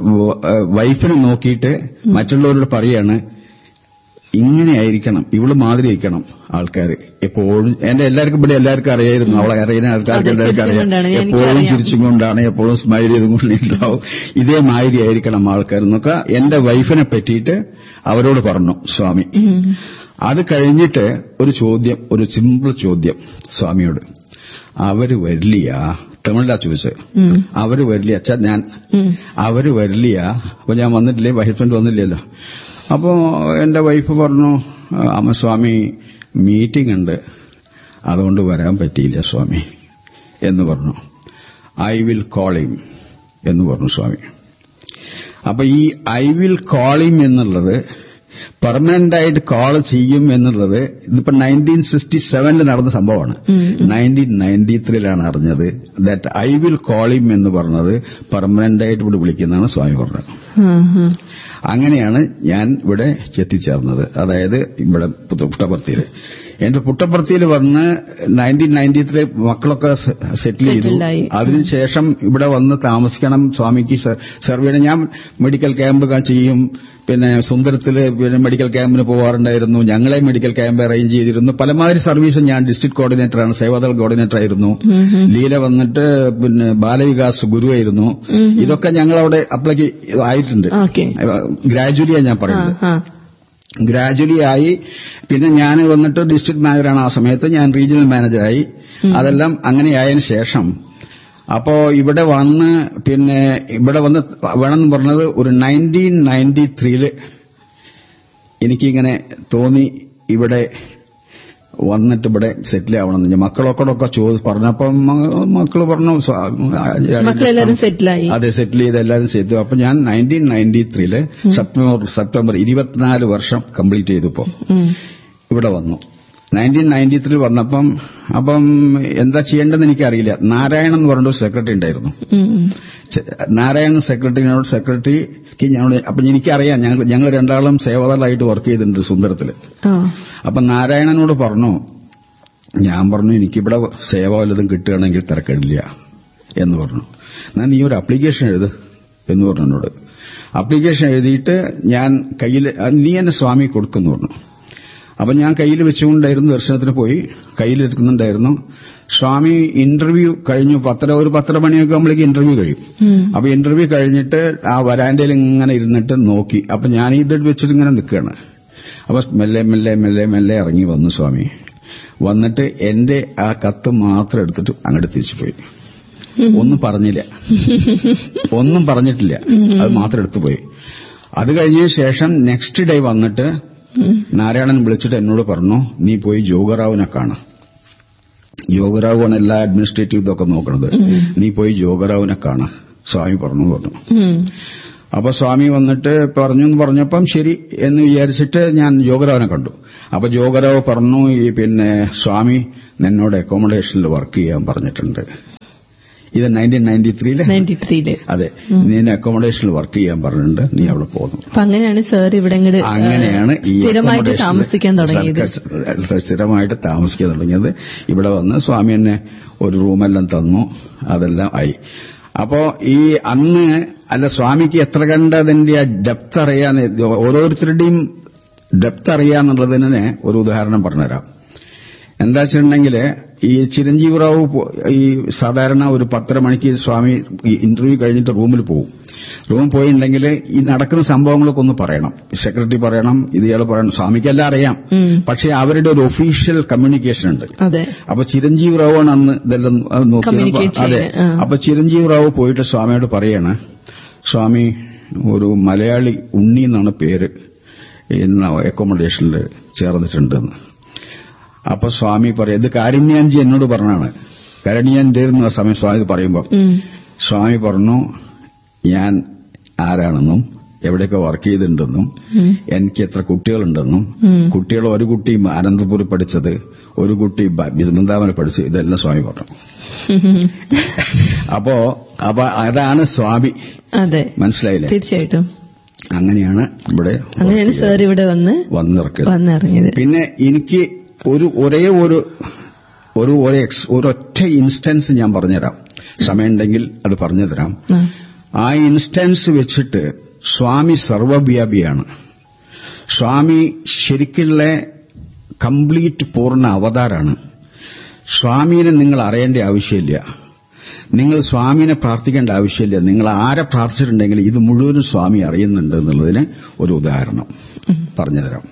വൈഫിനെ നോക്കിയിട്ട് മറ്റുള്ളവരോട് പറയാണ്, ഇങ്ങനെയായിരിക്കണം, ഇവള് മാതിരി ആയിരിക്കണം ആൾക്കാർ എപ്പോഴും. എന്റെ എല്ലാവർക്കും ഇവിടെ എല്ലാവർക്കും അറിയായിരുന്നു, അവളെ അറിയുന്ന ആൾക്കാർക്ക് എല്ലാവർക്കും അറിയാം. എപ്പോഴും ചിരിച്ചും കൊണ്ടാണ്, എപ്പോഴും സ്മൈൽ ചെയ്തുകൊണ്ടുണ്ടാവും. ഇതേ മാതിരി ആയിരിക്കണം ആൾക്കാർ എന്നൊക്കെ എന്റെ വൈഫിനെ പറ്റിയിട്ട് അവരോട് പറഞ്ഞു സ്വാമി. അത് കഴിഞ്ഞിട്ട് ഒരു ചോദ്യം, ഒരു സിമ്പിൾ ചോദ്യം സ്വാമിയോട്, അവര് വരില്ല, തമിഴിലാ ചോദിച്ചത്. അവര് വരില്ല അച്ഛാ, ഞാൻ അവര് വരില്ല. അപ്പൊ ഞാൻ വന്നിട്ടില്ലേ, ഹസ്ബൻഡ് വന്നില്ലല്ലോ. അപ്പോ എന്റെ വൈഫ് പറഞ്ഞു, അമ്മ സ്വാമി മീറ്റിംഗ് ഉണ്ട്, അതുകൊണ്ട് വരാൻ പറ്റിയില്ല സ്വാമി എന്ന് പറഞ്ഞു. ഐ വിൽ കോൾ ഹിം എന്ന് പറഞ്ഞു സ്വാമി. അപ്പൊ ഈ ഐ വിൽ കോൾ ഹിം എന്നുള്ളത് പെർമനന്റ് ആയിട്ട് കോൾ ചെയ്യും എന്നുള്ളത് ഇതിപ്പോ നയൻറ്റീൻ സിക്സ്റ്റി സെവനിൽ നടന്ന സംഭവമാണ്. നയൻറ്റീൻ നയൻറ്റി ത്രീയിലാണ് അറിഞ്ഞത് that I will call him എന്ന് പറഞ്ഞത് പെർമനന്റ് ആയിട്ട് ഇവിടെ വിളിക്കുന്നതാണ് സ്വാമി പറഞ്ഞത്. അങ്ങനെയാണ് ഞാൻ ഇവിടെ എത്തിച്ചേർന്നത്. അതായത് ഇവിടെ പുട്ടപർത്തിയിൽ. എന്റെ പുട്ടപർത്തിയിൽ വന്ന് നയൻറ്റീൻ നയൻറ്റി ത്രീ മക്കളൊക്കെ സെറ്റിൽ ചെയ്തു. അതിനുശേഷം ഇവിടെ വന്ന് താമസിക്കണം, സ്വാമിക്ക് സെർവ് ചെയ്യണം. ഞാൻ മെഡിക്കൽ ക്യാമ്പ് ചെയ്യും, പിന്നെ സുന്ദരത്തില് പിന്നെ മെഡിക്കൽ ക്യാമ്പിന് പോകാറുണ്ടായിരുന്നു. ഞങ്ങളെ മെഡിക്കൽ ക്യാമ്പ് അറേഞ്ച് ചെയ്തിരുന്നു. പലമാതിരി സർവീസ്. ഞാൻ ഡിസ്ട്രിക്ട് കോർഡിനേറ്ററാണ്, സേവാദൾ കോർഡിനേറ്റർ ആയിരുന്നു. ലീല വന്നിട്ട് പിന്നെ ബാലവികാസ് ഗുരുവായിരുന്നു. ഇതൊക്കെ ഞങ്ങളവിടെ അപ്ലൈ ആയിട്ടുണ്ട്. ഗ്രാജുവലിയാണ് ഞാൻ പറയുന്നത്. ഗ്രാജുവലി ആയി. പിന്നെ ഞാൻ വന്നിട്ട് ഡിസ്ട്രിക്ട് മാനേജറാണ് ആ സമയത്ത്. ഞാൻ റീജിയണൽ മാനേജറായി. അതെല്ലാം അങ്ങനെയായതിനു ശേഷം അപ്പോ ഇവിടെ വന്ന് പിന്നെ ഇവിടെ വന്ന് വേണമെന്ന് പറഞ്ഞത് ഒരു നയൻറ്റീൻ നയൻറ്റി ത്രീയില് എനിക്കിങ്ങനെ തോന്നി ഇവിടെ വന്നിട്ട് ഇവിടെ സെറ്റിൽ ആവണമെന്ന്. മക്കളൊക്കെ ചോദിച്ചു പറഞ്ഞപ്പം മക്കള് പറഞ്ഞു അതെ സെറ്റിൽ ചെയ്ത് എല്ലാവരും ചെയ്തു. അപ്പൊ ഞാൻ നയൻറ്റീൻ നയൻറ്റി ത്രീയില് സെപ്റ്റംബർ സെപ്റ്റംബർ ഇരുപത്തിനാല് വർഷം കംപ്ലീറ്റ് ചെയ്തപ്പോ ഇവിടെ വന്നു. നയൻറ്റീൻ നയൻറ്റി ത്രീ വന്നപ്പം അപ്പം എന്താ ചെയ്യേണ്ടതെന്ന് എനിക്കറിയില്ല. നാരായണൻ എന്ന് പറഞ്ഞൊരു സെക്രട്ടറി ഉണ്ടായിരുന്നു. നാരായണൻ സെക്രട്ടറിനോട് സെക്രട്ടറിക്ക് ഞങ്ങളോട് അപ്പൊ എനിക്കറിയാം, ഞങ്ങൾ ഞങ്ങൾ രണ്ടാളും സേവാദളായിട്ട് വർക്ക് ചെയ്തിട്ടുണ്ട് സുന്ദരത്തില്. അപ്പൊ നാരായണനോട് പറഞ്ഞു, ഞാൻ പറഞ്ഞു എനിക്കിവിടെ സേവ വല്ലതും കിട്ടുകയാണെങ്കിൽ തിരക്കിടില്ല എന്ന് പറഞ്ഞു. എന്നാൽ നീ ഒരു അപ്ലിക്കേഷൻ എഴുത് എന്ന് പറഞ്ഞു എന്നോട്. അപ്ലിക്കേഷൻ എഴുതിയിട്ട് ഞാൻ കയ്യിൽ നീ എന്നെ സ്വാമി കൊടുക്കുന്നു പറഞ്ഞു. അപ്പൊ ഞാൻ കയ്യിൽ വെച്ചുകൊണ്ടായിരുന്നു ദർശനത്തിന് പോയി, കയ്യിലെടുക്കുന്നുണ്ടായിരുന്നു. സ്വാമി ഇന്റർവ്യൂ കഴിഞ്ഞു. പത്തര ഒരു പത്തര മണിയൊക്കെ ആകുമ്പോഴേക്ക് ഇന്റർവ്യൂ കഴിയും. അപ്പൊ ഇന്റർവ്യൂ കഴിഞ്ഞിട്ട് ആ വരാന്തയിൽ ഇങ്ങനെ ഇരുന്നിട്ട് നോക്കി. അപ്പൊ ഞാൻ ഇത് വെച്ചിട്ട് ഇങ്ങനെ നിൽക്കുകയാണ്. അപ്പൊ മെല്ലെ മെല്ലെ മെല്ലെ മെല്ലെ ഇറങ്ങി വന്നു സ്വാമി. വന്നിട്ട് എന്റെ ആ കത്ത് മാത്രം എടുത്തിട്ട് അങ്ങോട്ട് തിരിച്ചു പോയി. ഒന്നും പറഞ്ഞില്ല, ഒന്നും പറഞ്ഞിട്ടില്ല, അത് മാത്രം എടുത്തു പോയി. അത് കഴിഞ്ഞ ശേഷം നെക്സ്റ്റ് ഡേ വന്നിട്ട് നാരായണൻ വിളിച്ചിട്ട് എന്നോട് പറഞ്ഞു, നീ പോയി ജോഗറാവിനെ കാണാം. ജോഗറാവാണ് എല്ലാ അഡ്മിനിസ്ട്രേറ്റീവ് ഇതൊക്കെ നോക്കുന്നത്. നീ പോയി ജോഗറാവിനെ കാണാം സ്വാമി പറഞ്ഞു പറഞ്ഞു. അപ്പൊ സ്വാമി വന്നിട്ട് പറഞ്ഞു എന്ന് പറഞ്ഞപ്പം ശരി എന്ന് വിചാരിച്ചിട്ട് ഞാൻ ജോഗറാവിനെ കണ്ടു. അപ്പൊ ജോഗറാവ് പറഞ്ഞു, ഈ പിന്നെ സ്വാമി നിന്നോട് അക്കോമഡേഷനിൽ വർക്ക് ചെയ്യാൻ പറഞ്ഞിട്ടുണ്ട്. ഇത് നയൻറ്റീൻ നയൻറ്റി ത്രീയില് നയൻറ്റി ത്രീയില് അതെ, നീ അക്കോമഡേഷനിൽ വർക്ക് ചെയ്യാൻ പറഞ്ഞിട്ടുണ്ട്, നീ അവിടെ പോകുന്നു. അങ്ങനെയാണ് സാർ ഇവിടെ അങ്ങനെയാണ് ഈ സ്ഥിരമായിട്ട് താമസിക്കാൻ തുടങ്ങിയത്. സ്ഥിരമായിട്ട് താമസിക്കാൻ തുടങ്ങിയത്. ഇവിടെ വന്ന് സ്വാമി എന്നെ ഒരു റൂമെല്ലാം തന്നു, അതെല്ലാം ആയി. അപ്പോ ഈ അന്ന് അല്ല സ്വാമിക്ക് എത്ര കണ്ടതിന്റെ ഡെപ്ത് അറിയാൻ, ഓരോരുത്തരുടെയും ഡെപ്ത് അറിയാന്നുള്ളതിനെ ഒരു ഉദാഹരണം പറഞ്ഞുതരാം. എന്താ വെച്ചിട്ടുണ്ടെങ്കിൽ ഈ ചിരഞ്ജീവി റാവു ഈ സാധാരണ ഒരു പത്തര മണിക്ക് സ്വാമി ഇന്റർവ്യൂ കഴിഞ്ഞിട്ട് റൂമിൽ പോകും. റൂമിൽ പോയിട്ടുണ്ടെങ്കിൽ ഈ നടക്കുന്ന സംഭവങ്ങളൊക്കെ ഒന്ന് പറയണം, സെക്രട്ടറി പറയണം, ഇയാൾ പറയണം. സ്വാമിക്കെല്ലാം അറിയാം, പക്ഷെ അവരുടെ ഒരു ഒഫീഷ്യൽ കമ്മ്യൂണിക്കേഷൻ ഉണ്ട്. അപ്പൊ ചിരഞ്ജീവി റാവുവാണ് അന്ന് ഇതെല്ലാം നോക്കിയത്. അതെ, അപ്പൊ ചിരഞ്ജീവി റാവു പോയിട്ട് സ്വാമിയോട് പറയാണ്, സ്വാമി ഒരു മലയാളി ഉണ്ണി എന്നാണ് പേര് ഇന്ന് അക്കോമഡേഷനിൽ ചേർന്നിട്ടുണ്ടെന്ന്. അപ്പൊ സ്വാമി പറയും, ഇത് കാരുണ്യാൻജി എന്നോട് പറഞ്ഞാണ്. കാരുണ്യാൻജി ആ സമയം സ്വാമി പറയുമ്പോൾ സ്വാമി പറഞ്ഞു, ഞാൻ ആരാണെന്നും എവിടെയൊക്കെ വർക്ക് ചെയ്തിട്ടുണ്ടെന്നും എനിക്ക് എത്ര കുട്ടികളുണ്ടെന്നും കുട്ടികൾ ഒരു കുട്ടി അനന്തപുരി പഠിച്ചത്, ഒരു കുട്ടി ബൃന്ദാവന പഠിച്ചത്, ഇതെല്ലാം സ്വാമി പറഞ്ഞു. അപ്പോ അപ്പൊ അതാണ് സ്വാമി. അതെ, മനസ്സിലായില്ലേ? തീർച്ചയായിട്ടും അങ്ങനെയാണ് ഇവിടെ അങ്ങനെയാണ് സാർ ഇവിടെ വന്ന് വന്നിറക്കിയത്. പിന്നെ എനിക്ക് ഒരു ഒരേ ഒരു ഒരു ഒരൊറ്റ ഇൻസ്റ്റൻസ് ഞാൻ പറഞ്ഞുതരാം, സമയമുണ്ടെങ്കിൽ അത് പറഞ്ഞു തരാം. ആ ഇൻസ്റ്റൻസ് വെച്ചിട്ട് സ്വാമി സർവവ്യാപിയാണ്. സ്വാമി ശരിക്കുള്ള കംപ്ലീറ്റ് പൂർണ്ണ അവതാരാണ്. സ്വാമിനെ നിങ്ങൾ അറിയേണ്ട ആവശ്യമില്ല, നിങ്ങൾ സ്വാമിനെ പ്രാർത്ഥിക്കേണ്ട ആവശ്യമില്ല. നിങ്ങൾ ആരെ പ്രാർത്ഥിച്ചിട്ടുണ്ടെങ്കിൽ ഇത് മുഴുവനും സ്വാമി അറിയുന്നുണ്ട് എന്നുള്ളതിന് ഒരു ഉദാഹരണം പറഞ്ഞുതരാം.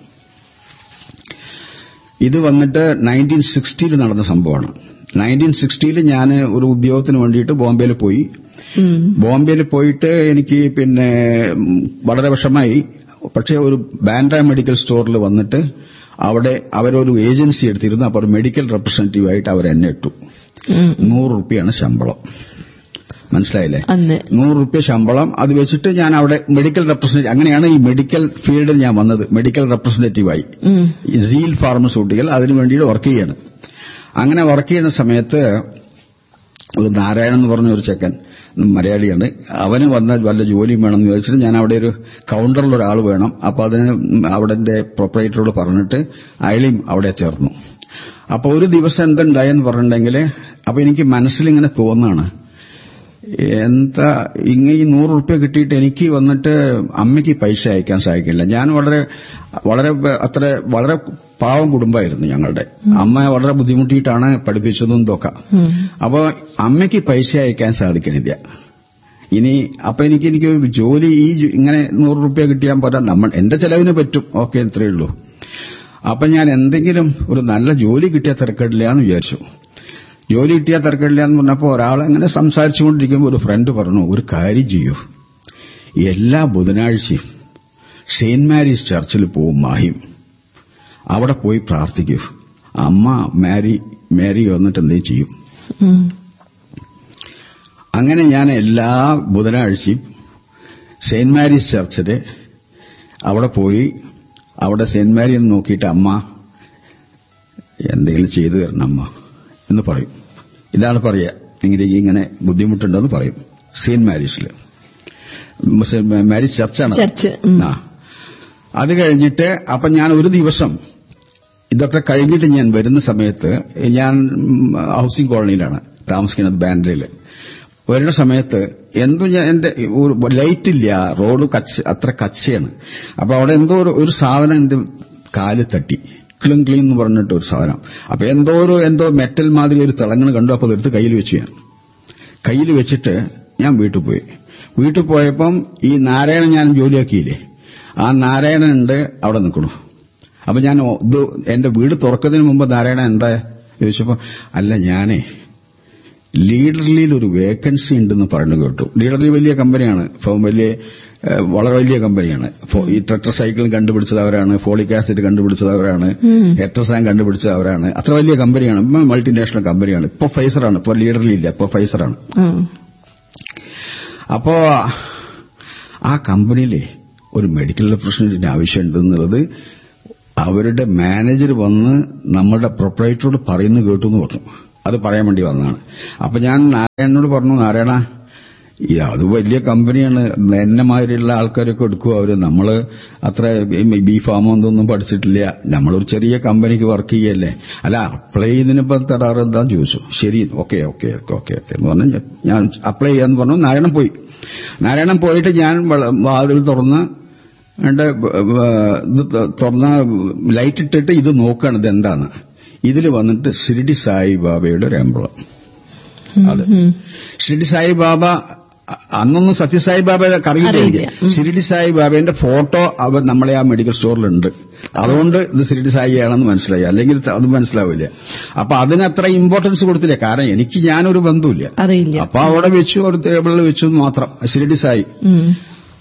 ഇത് വന്നിട്ട് നയൻറ്റീൻ സിക്സ്റ്റിയിൽ നടന്ന സംഭവമാണ്. നയൻറ്റീൻ സിക്സ്റ്റിയിൽ ഞാൻ ഒരു ഉദ്യോഗത്തിന് വേണ്ടിയിട്ട് ബോംബെയിൽ പോയി. ബോംബെയിൽ പോയിട്ട് എനിക്ക് പിന്നെ വളരെ വിഷമായി. പക്ഷേ ഒരു ബാൻഡ്ര മെഡിക്കൽ സ്റ്റോറിൽ വന്നിട്ട് അവിടെ അവരൊരു ഏജൻസി എടുത്തിരുന്നു. അപ്പോൾ ഒരു മെഡിക്കൽ റെപ്രസെന്റേറ്റീവ് ആയിട്ട് അവർ എന്നെ ഇട്ടു. നൂറ് റുപ്യാണ് ശമ്പളം. മനസ്സിലായില്ലേ? നൂറ് റുപ്യ ശമ്പളം. അത് വെച്ചിട്ട് ഞാൻ അവിടെ മെഡിക്കൽ റെപ്രസെന്റേറ്റീവ്, അങ്ങനെയാണ് ഈ മെഡിക്കൽ ഫീൽഡിൽ ഞാൻ വന്നത്. മെഡിക്കൽ റെപ്രസെന്റേറ്റീവായി സീൽ ഫാർമസ്യൂട്ടിക്കൽ, അതിനു വേണ്ടിയിട്ട് വർക്ക് ചെയ്യാണ്. അങ്ങനെ വർക്ക് ചെയ്യുന്ന സമയത്ത് ഒരു നാരായണൻ എന്ന് പറഞ്ഞ ഒരു ചെക്കൻ, മലയാളിയാണ്, അവന് വന്നാൽ വല്ല ജോലിയും വേണമെന്ന് ചോദിച്ചിട്ട് ഞാൻ അവിടെ ഒരു കൗണ്ടറിൽ ഒരാൾ വേണം. അപ്പൊ അതിന് അവിടെ പ്രൊപ്പറേറ്ററോട് പറഞ്ഞിട്ട് അയാളെയും അവിടെ ചേർന്നു. അപ്പൊ ഒരു ദിവസം എന്തുണ്ടായെന്ന് പറഞ്ഞിട്ടുണ്ടെങ്കിൽ, അപ്പൊ എനിക്ക് മനസ്സിലിങ്ങനെ തോന്നാണ്, എന്താ ഇങ്ങനെ ഈ നൂറ് റുപ്യ കിട്ടിയിട്ട് എനിക്ക് വന്നിട്ട് അമ്മയ്ക്ക് പൈസ അയക്കാൻ സാധിക്കില്ല. ഞാൻ വളരെ വളരെ അത്ര വളരെ പാവം കുടുംബമായിരുന്നു ഞങ്ങളുടെ. അമ്മ വളരെ ബുദ്ധിമുട്ടിയിട്ടാണ് പഠിപ്പിച്ചതും ഇതൊക്കെ. അപ്പൊ അമ്മയ്ക്ക് പൈസ അയക്കാൻ സാധിക്കണില്ല. ഇനി അപ്പൊ എനിക്ക് എനിക്ക് ജോലി ഈ ഇങ്ങനെ നൂറ് റുപ്യ കിട്ടിയാൽ പോരാ, നമ്മൾ എന്റെ ചെലവിന് പറ്റും, ഓക്കെ, ഇത്രയേ ഉള്ളൂ. അപ്പൊ ഞാൻ എന്തെങ്കിലും ഒരു നല്ല ജോലി കിട്ടിയാൽ തിരക്കിടില്ല എന്ന് വിചാരിച്ചു. ജോലി കിട്ടിയാൽ തിരക്കിടില്ല എന്ന് പറഞ്ഞപ്പോൾ ഒരാളെങ്ങനെ സംസാരിച്ചുകൊണ്ടിരിക്കുമ്പോൾ ഒരു ഫ്രണ്ട് പറഞ്ഞു, ഒരു കാര്യം ചെയ്യൂ, എല്ലാ ബുധനാഴ്ചയും സെയിന്റ് മാരീസ് ചർച്ചിൽ പോവും മാഹിം, അവിടെ പോയി പ്രാർത്ഥിക്കൂ, അമ്മ മാരി മാരി വന്നിട്ട് എന്തെങ്കിലും ചെയ്യും. അങ്ങനെ ഞാൻ എല്ലാ ബുധനാഴ്ചയും സെയിന്റ് മാരീസ് ചർച്ചില് അവിടെ പോയി, അവിടെ സെയിന്റ് മാരി എന്ന് നോക്കിയിട്ട് അമ്മ എന്തെങ്കിലും ചെയ്തു തരണം അമ്മ എന്ന് പറയും. ഇതാണ് പറയുക, എങ്ങനെ ഇങ്ങനെ ബുദ്ധിമുട്ടുണ്ടെന്ന് പറയും. Saint മാരീസിൽ Maris ചർച്ചാണ്. ആ അത് കഴിഞ്ഞിട്ട് അപ്പൊ ഞാൻ ഒരു ദിവസം ഇതൊക്കെ കഴിഞ്ഞിട്ട് ഞാൻ വരുന്ന സമയത്ത്, ഞാൻ ഹൌസിംഗ് കോളനിയിലാണ് താമസിക്കുന്നത്, ബാൻഡ്രയിൽ. വരുന്ന സമയത്ത് എന്തോ ഞാൻ എന്റെ ലൈറ്റില്ല, റോഡ് കച്ച അത്ര കച്ചയാണ്. അപ്പൊ അവിടെ എന്തോ ഒരു സാധനം എന്റെ കാല് തട്ടി, ക്ലിം ക്ലീൻ എന്ന് പറഞ്ഞിട്ട് ഒരു സാധനം. അപ്പൊ എന്തോ ഒരു എന്തോ മെറ്റൽ മാതിരി ഒരു തിളങ്ങണ് കണ്ടു. അപ്പൊ അതെടുത്ത് കയ്യിൽ വെച്ചു. ഞാൻ കയ്യിൽ വെച്ചിട്ട് ഞാൻ വീട്ടിൽ പോയി. വീട്ടിൽ പോയപ്പം ഈ നാരായണൻ ഞാൻ ജോലിയാക്കിയില്ലേ, ആ നാരായണനുണ്ട് അവിടെ നിൽക്കണു. അപ്പൊ ഞാൻ ഇത് എന്റെ വീട് തുറക്കുന്നതിന് മുമ്പ് നാരായണൻ എന്താ ചോദിച്ചപ്പോ, അല്ല ഞാനേ ലീഡർലിയിൽ ഒരു വേക്കൻസി ഉണ്ടെന്ന് പറഞ്ഞു കേട്ടു. ലീഡർലി വലിയ കമ്പനിയാണ്, വലിയ വളരെ വലിയ കമ്പനിയാണ്. ഈ ടെട്രസൈക്കിൾ കണ്ടുപിടിച്ചത് അവരാണ്, ഫോളിക് ആസിഡ് കണ്ടുപിടിച്ചത് അവരാണ്, എട്രസാൻ കണ്ടുപിടിച്ചത് അവരാണ്. അത്ര വലിയ കമ്പനിയാണ്, മൾട്ടിനാഷണൽ കമ്പനിയാണ്. ഇപ്പൊ ഫൈസറാണ്, ഇപ്പൊ ലീഡർലി ഇല്ല, ഇപ്പൊ ഫൈസറാണ്. അപ്പോ ആ കമ്പനിയിലെ ഒരു മെഡിക്കൽ റെപ്രസെന്റേറ്റീവിന് ആവശ്യമുണ്ടെന്നുള്ളത് അവരുടെ മാനേജർ വന്ന് നമ്മുടെ പ്രൊപ്പറേറ്ററോട് പറയുന്നു കേട്ടു എന്ന് പറഞ്ഞു. അത് പറയാൻ വേണ്ടി വന്നതാണ്. അപ്പൊ ഞാൻ നാരായണനോട് പറഞ്ഞു, നാരായണ അത് വലിയ കമ്പനിയാണ്, എന്നെ മാതിരിയുള്ള ആൾക്കാരൊക്കെ എടുക്കും അവര്, നമ്മള് അത്ര ബി ഫാമോ എന്തൊന്നും പഠിച്ചിട്ടില്ല, നമ്മളൊരു ചെറിയ കമ്പനിക്ക് വർക്ക് ചെയ്യല്ലേ, അല്ല അപ്ലൈ ചെയ്യുന്നതിനിപ്പോ തരാറ് എന്താന്ന് ചോദിച്ചു. ശരി, okay okay okay okay okay എന്ന് പറഞ്ഞ് ഞാൻ അപ്ലൈ ചെയ്യാന്ന് പറഞ്ഞു. നാരായണൻ പോയി. നാരായണൻ പോയിട്ട് ഞാൻ വാതിൽ തുറന്ന് എന്റെ ഇത് തുറന്ന ലൈറ്റ് ഇട്ടിട്ട് ഇത് നോക്കുകയാണ്, ഇത് എന്താന്ന്. ഇതിൽ വന്നിട്ട് ഷിർഡി സായിബാബയുടെ ഒരു എംബ്ലം. അത് ഷിർഡി സായിബാബ അന്നൊന്നും സത്യസായിബാബയെ അറിയില്ല. ഷിർഡി സായിബാബയുടെ ഫോട്ടോ അവർ നമ്മളെ ആ മെഡിക്കൽ സ്റ്റോറിലുണ്ട്. അതുകൊണ്ട് ഇത് ഷിർഡി സായിയാണെന്ന് മനസ്സിലായി, അല്ലെങ്കിൽ അത് മനസ്സിലാവില്ല. അപ്പൊ അതിനത്ര ഇമ്പോർട്ടൻസ് കൊടുത്തില്ല, കാരണം എനിക്ക് ഞാനൊരു ബന്ധുവില്ല. അപ്പൊ അവിടെ വെച്ചു, ഒരു ടേബിളിൽ വെച്ചു മാത്രം ഷിർഡി സായി.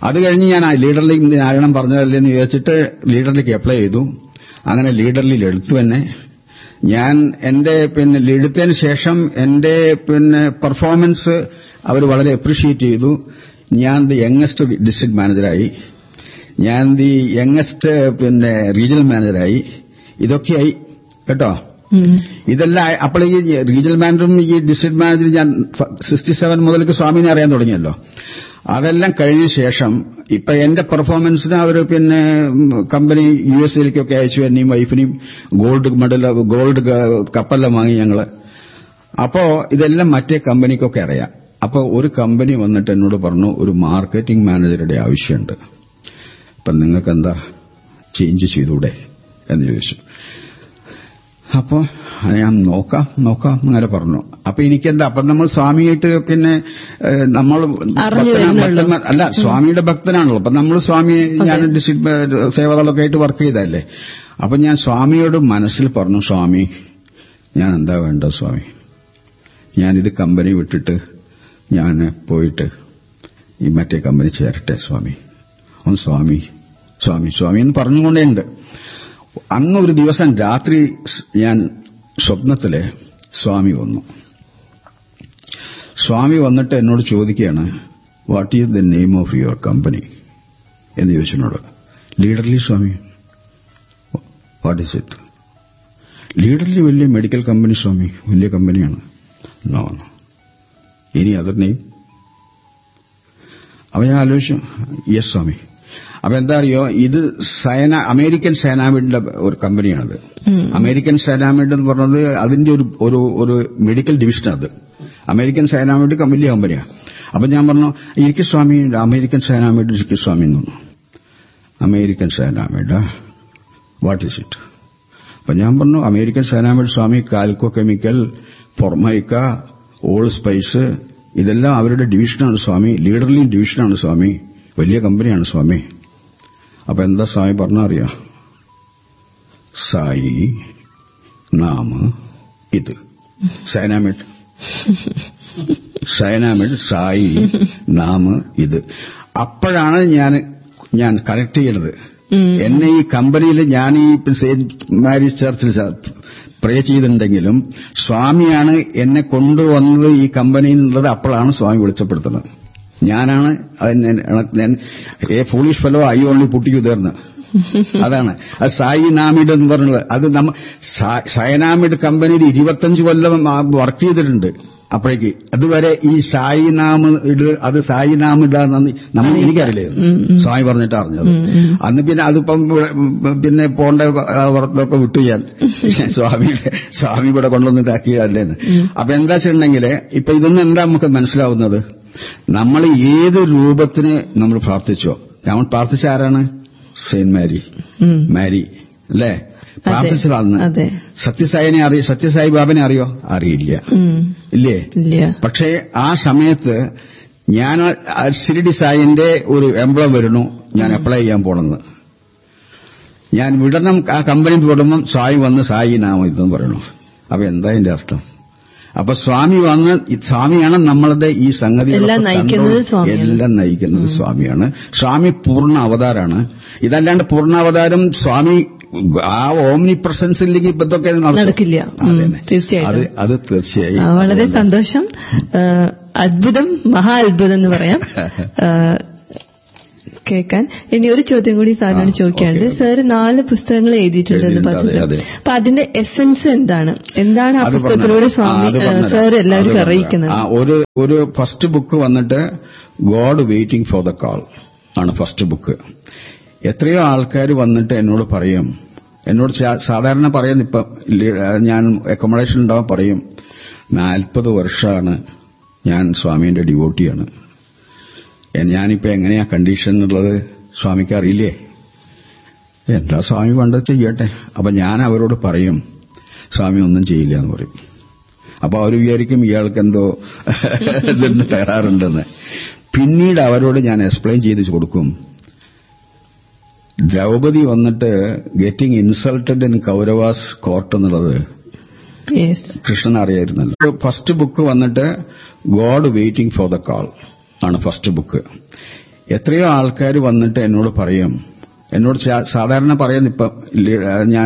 അത് കഴിഞ്ഞ് ഞാൻ ലീഡറിലേക്ക് നാരായണൻ പറഞ്ഞതല്ലേന്ന് വിചാരിച്ചിട്ട് ലീഡറിലേക്ക് അപ്ലൈ ചെയ്തു. അങ്ങനെ ലീഡറിൽ എടുത്തു തന്നെ. ഞാൻ എന്റെ പിന്നെ എടുത്തതിന് ശേഷം എന്റെ പിന്നെ പെർഫോമൻസ് അവർ വളരെ അപ്രീഷിയേറ്റ് ചെയ്തു. ഞാൻ ദി യങ്ങസ്റ്റ് ഡിസ്ട്രിക്ട് മാനേജറായി, ഞാൻ ദി യങ്ങസ്റ്റ് പിന്നെ റീജിയണൽ മാനേജറായി. ഇതൊക്കെയായി കേട്ടോ. ഇതെല്ലാം അപ്പോൾ ഈ റീജിയണൽ മാനേജറും ഈ ഡിസ്ട്രിക്ട് മാനേജറും ഞാൻ സിക്സ്റ്റി സെവൻ മുതലേക്ക് സ്വാമിനെ അറിയാൻ തുടങ്ങിയല്ലോ. അതെല്ലാം കഴിഞ്ഞ ശേഷം ഇപ്പൊ എന്റെ പെർഫോമൻസിന് അവർ പിന്നെ കമ്പനി യു എസ് എയിലേക്കൊക്കെ അയച്ചു. എന്നെയും വൈഫിനെയും ഗോൾഡ് മെഡൽ ഗോൾഡ് കപ്പെല്ലാം വാങ്ങി ഞങ്ങള്. അപ്പോ ഇതെല്ലാം മറ്റേ കമ്പനിക്കൊക്കെ അറിയാം. അപ്പൊ ഒരു കമ്പനി വന്നിട്ട് എന്നോട് പറഞ്ഞു, ഒരു മാർക്കറ്റിംഗ് മാനേജറുടെ ആവശ്യമുണ്ട്, അപ്പൊ നിങ്ങൾക്ക് എന്താ ചേഞ്ച് ചെയ്തൂടെ എന്ന് ചോദിച്ചു. അപ്പൊ ഞാൻ നോക്കാം നോക്കാം അങ്ങനെ പറഞ്ഞു. അപ്പൊ എനിക്കെന്താ, അപ്പൊ നമ്മൾ സ്വാമിയായിട്ട് പിന്നെ നമ്മൾ അല്ല സ്വാമിയുടെ ഭക്തനാണല്ലോ. അപ്പൊ നമ്മൾ സ്വാമി ഞാൻ ഡിസ്ട്രിക്ട് സേവാദളൊക്കെ ആയിട്ട് വർക്ക് ചെയ്തല്ലേ. അപ്പൊ ഞാൻ സ്വാമിയോട് മനസ്സിൽ പറഞ്ഞു, സ്വാമി ഞാൻ എന്താ വേണ്ട സ്വാമി, ഞാനിത് കമ്പനി വിട്ടിട്ട് ഞാൻ പോയിട്ട് ഈ മറ്റേ കമ്പനി ചേരട്ടെ സ്വാമി, ഒന്ന് സ്വാമി സ്വാമി സ്വാമി എന്ന് പറഞ്ഞുകൊണ്ടേണ്ട്. അന്ന് ഒരു ദിവസം രാത്രി ഞാൻ സ്വപ്നത്തില് സ്വാമി വന്നു. സ്വാമി വന്നിട്ട് എന്നോട് ചോദിക്കുകയാണ്, what is the name of your company എന്ന് ചോദിച്ചെന്നോട്. ലീഡർലി സ്വാമി. What is it? ലീഡർലി വലിയ മെഡിക്കൽ കമ്പനി സ്വാമി, വലിയ കമ്പനിയാണ്. No no any other name? അപ്പൊ ഞാൻ ആലോചിച്ചു, യെസ് സ്വാമി. അപ്പൊ എന്താ അറിയോ, ഇത് സൈന അമേരിക്കൻ സൈനാമിഡിന്റെ ഒരു കമ്പനിയാണത്. അമേരിക്കൻ സൈനാമിഡ് എന്ന് പറഞ്ഞത് അതിന്റെ ഒരു ഒരു ഒരു മെഡിക്കൽ ഡിവിഷനാണ്. അമേരിക്കൻ സൈനാമിഡ് വലിയ കമ്പനിയാണ്. അപ്പൊ ഞാൻ പറഞ്ഞു, ഇരിക്കു സ്വാമി, അമേരിക്കൻ സൈനാമിഡ് ഇരിക്കു സ്വാമി എന്ന് പറഞ്ഞു. American സൈനാമിഡ്, what is it? അപ്പൊ ഞാൻ പറഞ്ഞു, അമേരിക്കൻ സൈനാമിഡ് സ്വാമി കാൽക്കോ കെമിക്കൽ, പൊർമൈക്ക, ഓൾ സ്പൈസ് ഇതെല്ലാം അവരുടെ ഡിവിഷനാണ് സ്വാമി, ലീഡർലി ഡിവിഷനാണ് സ്വാമി, വലിയ കമ്പനിയാണ് സ്വാമി. അപ്പൊ എന്താ സ്വാമി പറഞ്ഞാ അറിയാ? സായി നാമ ഇത് സൈനാമിഡ്, സൈനാമിഡ് സായി നാമ ഇത്. അപ്പോഴാണ് ഞാൻ ഞാൻ കറക്റ്റ് ചെയ്യണത്. എന്നെ ഈ കമ്പനിയിൽ ഞാൻ ഈ സെന്റ് മാരീസ് ചർച്ചിൽ പ്രേ ചെയ്തിട്ടുണ്ടെങ്കിലും സ്വാമിയാണ് എന്നെ കൊണ്ടുവന്നത് ഈ കമ്പനിയിൽ നിന്നുള്ളത്. അപ്പോഴാണ് സ്വാമി വെളിച്ചപ്പെടുത്തുന്നത്. ഞാനാണ് A foolish fellow I only puttu U ദേർന്ന്. അതാണ് അത് സായി നാമിഡ് എന്ന് പറഞ്ഞത്. അത് നമ്മ സൈനാമിഡ് കമ്പനിയിൽ ഇരുപത്തഞ്ച് കൊല്ലം വർക്ക് ചെയ്തിട്ടുണ്ട്. അപ്പോഴേക്ക് അതുവരെ ഈ സായി നാമ ഇട് അത് സായി നാമിടാന്ന് നമ്മൾ എനിക്കറിയില്ലായിരുന്നു. സ്വാമി പറഞ്ഞിട്ട് അറിഞ്ഞത്. അന്ന് പിന്നെ അതിപ്പം പിന്നെ പോണ്ട വർക്കൊക്കെ വിട്ടു ഞാൻ സ്വാമിയുടെ സ്വാമി ഇവിടെ കൊണ്ടുവന്ന് ഇതാക്കിയല്ലേന്ന്. അപ്പൊ എന്താ വെച്ചിട്ടുണ്ടെങ്കിൽ ഇപ്പൊ ഇതൊന്നും എന്താ നമുക്ക് മനസ്സിലാവുന്നത്, നമ്മൾ ഏത് രൂപത്തിന് നമ്മൾ പ്രാർത്ഥിച്ചോ, നമ്മൾ പ്രാർത്ഥിച്ച ആരാണ്? സെയിന്റ് മാരി മാരി അല്ലേ പ്രാർത്ഥിച്ചതാണെന്ന്. സത്യസായിനെ അറിയോ? സത്യസായി ബാബനെ അറിയോ? അറിയില്ല, ഇല്ലേ? പക്ഷേ ആ സമയത്ത് ഞാൻ ശിരടി സായിന്റെ ഒരു എംബ്ലം വരുന്നു, ഞാൻ അപ്ലൈ ചെയ്യാൻ പോണെന്ന്. ഞാൻ വിടണം, ആ കമ്പനി തുടങ്ങും, സായി വന്ന് സായി നാമം ഇതെന്ന് പറയണു. അപ്പൊ എന്താ അതിന്റെ അർത്ഥം? അപ്പൊ സ്വാമി വന്ന്, സ്വാമിയാണ് നമ്മളുടെ ഈ സംഗതി എല്ലാം നയിക്കുന്നത് സ്വാമിയാണ്. സ്വാമി പൂർണ്ണ അവതാരാണ്. ഇതല്ലാണ്ട് പൂർണ്ണ അവതാരം സ്വാമി ആ ഓംനി പ്രസൻസ് ഇല്ലെങ്കിൽ ഇപ്പൊ ഇതൊക്കെ നടക്കില്ല. തീർച്ചയായിട്ടും അത് തീർച്ചയായും വളരെ സന്തോഷം. അത്ഭുതം, മഹാ അത്ഭുതം എന്ന് പറയാം കേൾക്കാൻ. ഇനി ഒരു ചോദ്യം കൂടി സാറിനോട് ചോദിക്കാനുണ്ട്. സാറ് നാല് പുസ്തകങ്ങൾ എഴുതിയിട്ടുണ്ടെന്ന് പറഞ്ഞത്, അപ്പൊ അതിന്റെ എസൻസ് എന്താണ്? എന്താണ് ആ പുസ്തകത്തിലൂടെ സ്വാമി സാർ എല്ലാവരും അറിയിക്കുന്നത്? ഒരു ഒരു ഫസ്റ്റ് ബുക്ക് വന്നിട്ട് God waiting for the call ആണ് ഫസ്റ്റ് ബുക്ക്. എത്രയോ ആൾക്കാർ വന്നിട്ട് എന്നോട് പറയും, എന്നോട് സാധാരണ പറയുന്ന ഇപ്പം ഞാൻ അക്കോമഡേഷൻ ഉണ്ടാവാൻ പറയും, നാൽപ്പത് വർഷമാണ് ഞാൻ സ്വാമിയുടെ ഡിവോട്ടിയാണ്, ഞാനിപ്പോ എങ്ങനെയാ കണ്ടീഷൻ എന്നുള്ളത് സ്വാമിക്ക് അറിയില്ലേ? എന്താ സ്വാമി പണ്ടത് ചെയ്യട്ടെ. അപ്പൊ ഞാൻ അവരോട് പറയും, സ്വാമി ഒന്നും ചെയ്യില്ല എന്ന് പറയും. അപ്പൊ അവർ വിചാരിക്കും ഇയാൾക്ക് എന്തോ ഇതൊന്ന് തരാറുണ്ടെന്ന്. പിന്നീട് അവരോട് ഞാൻ എക്സ്പ്ലെയിൻ ചെയ്ത് കൊടുക്കും. ദ്രൗപദി വന്നിട്ട് getting insulted in Kauravas court എന്നുള്ളത് കൃഷ്ണൻ അറിയായിരുന്നല്ലോ. ഫസ്റ്റ് ബുക്ക് വന്നിട്ട് God waiting for the call ആണ് ഫസ്റ്റ് ബുക്ക്. എത്രയോ ആൾക്കാർ വന്നിട്ട് എന്നോട് പറയും, എന്നോട് സാധാരണ പറയുന്ന ഇപ്പം ഞാൻ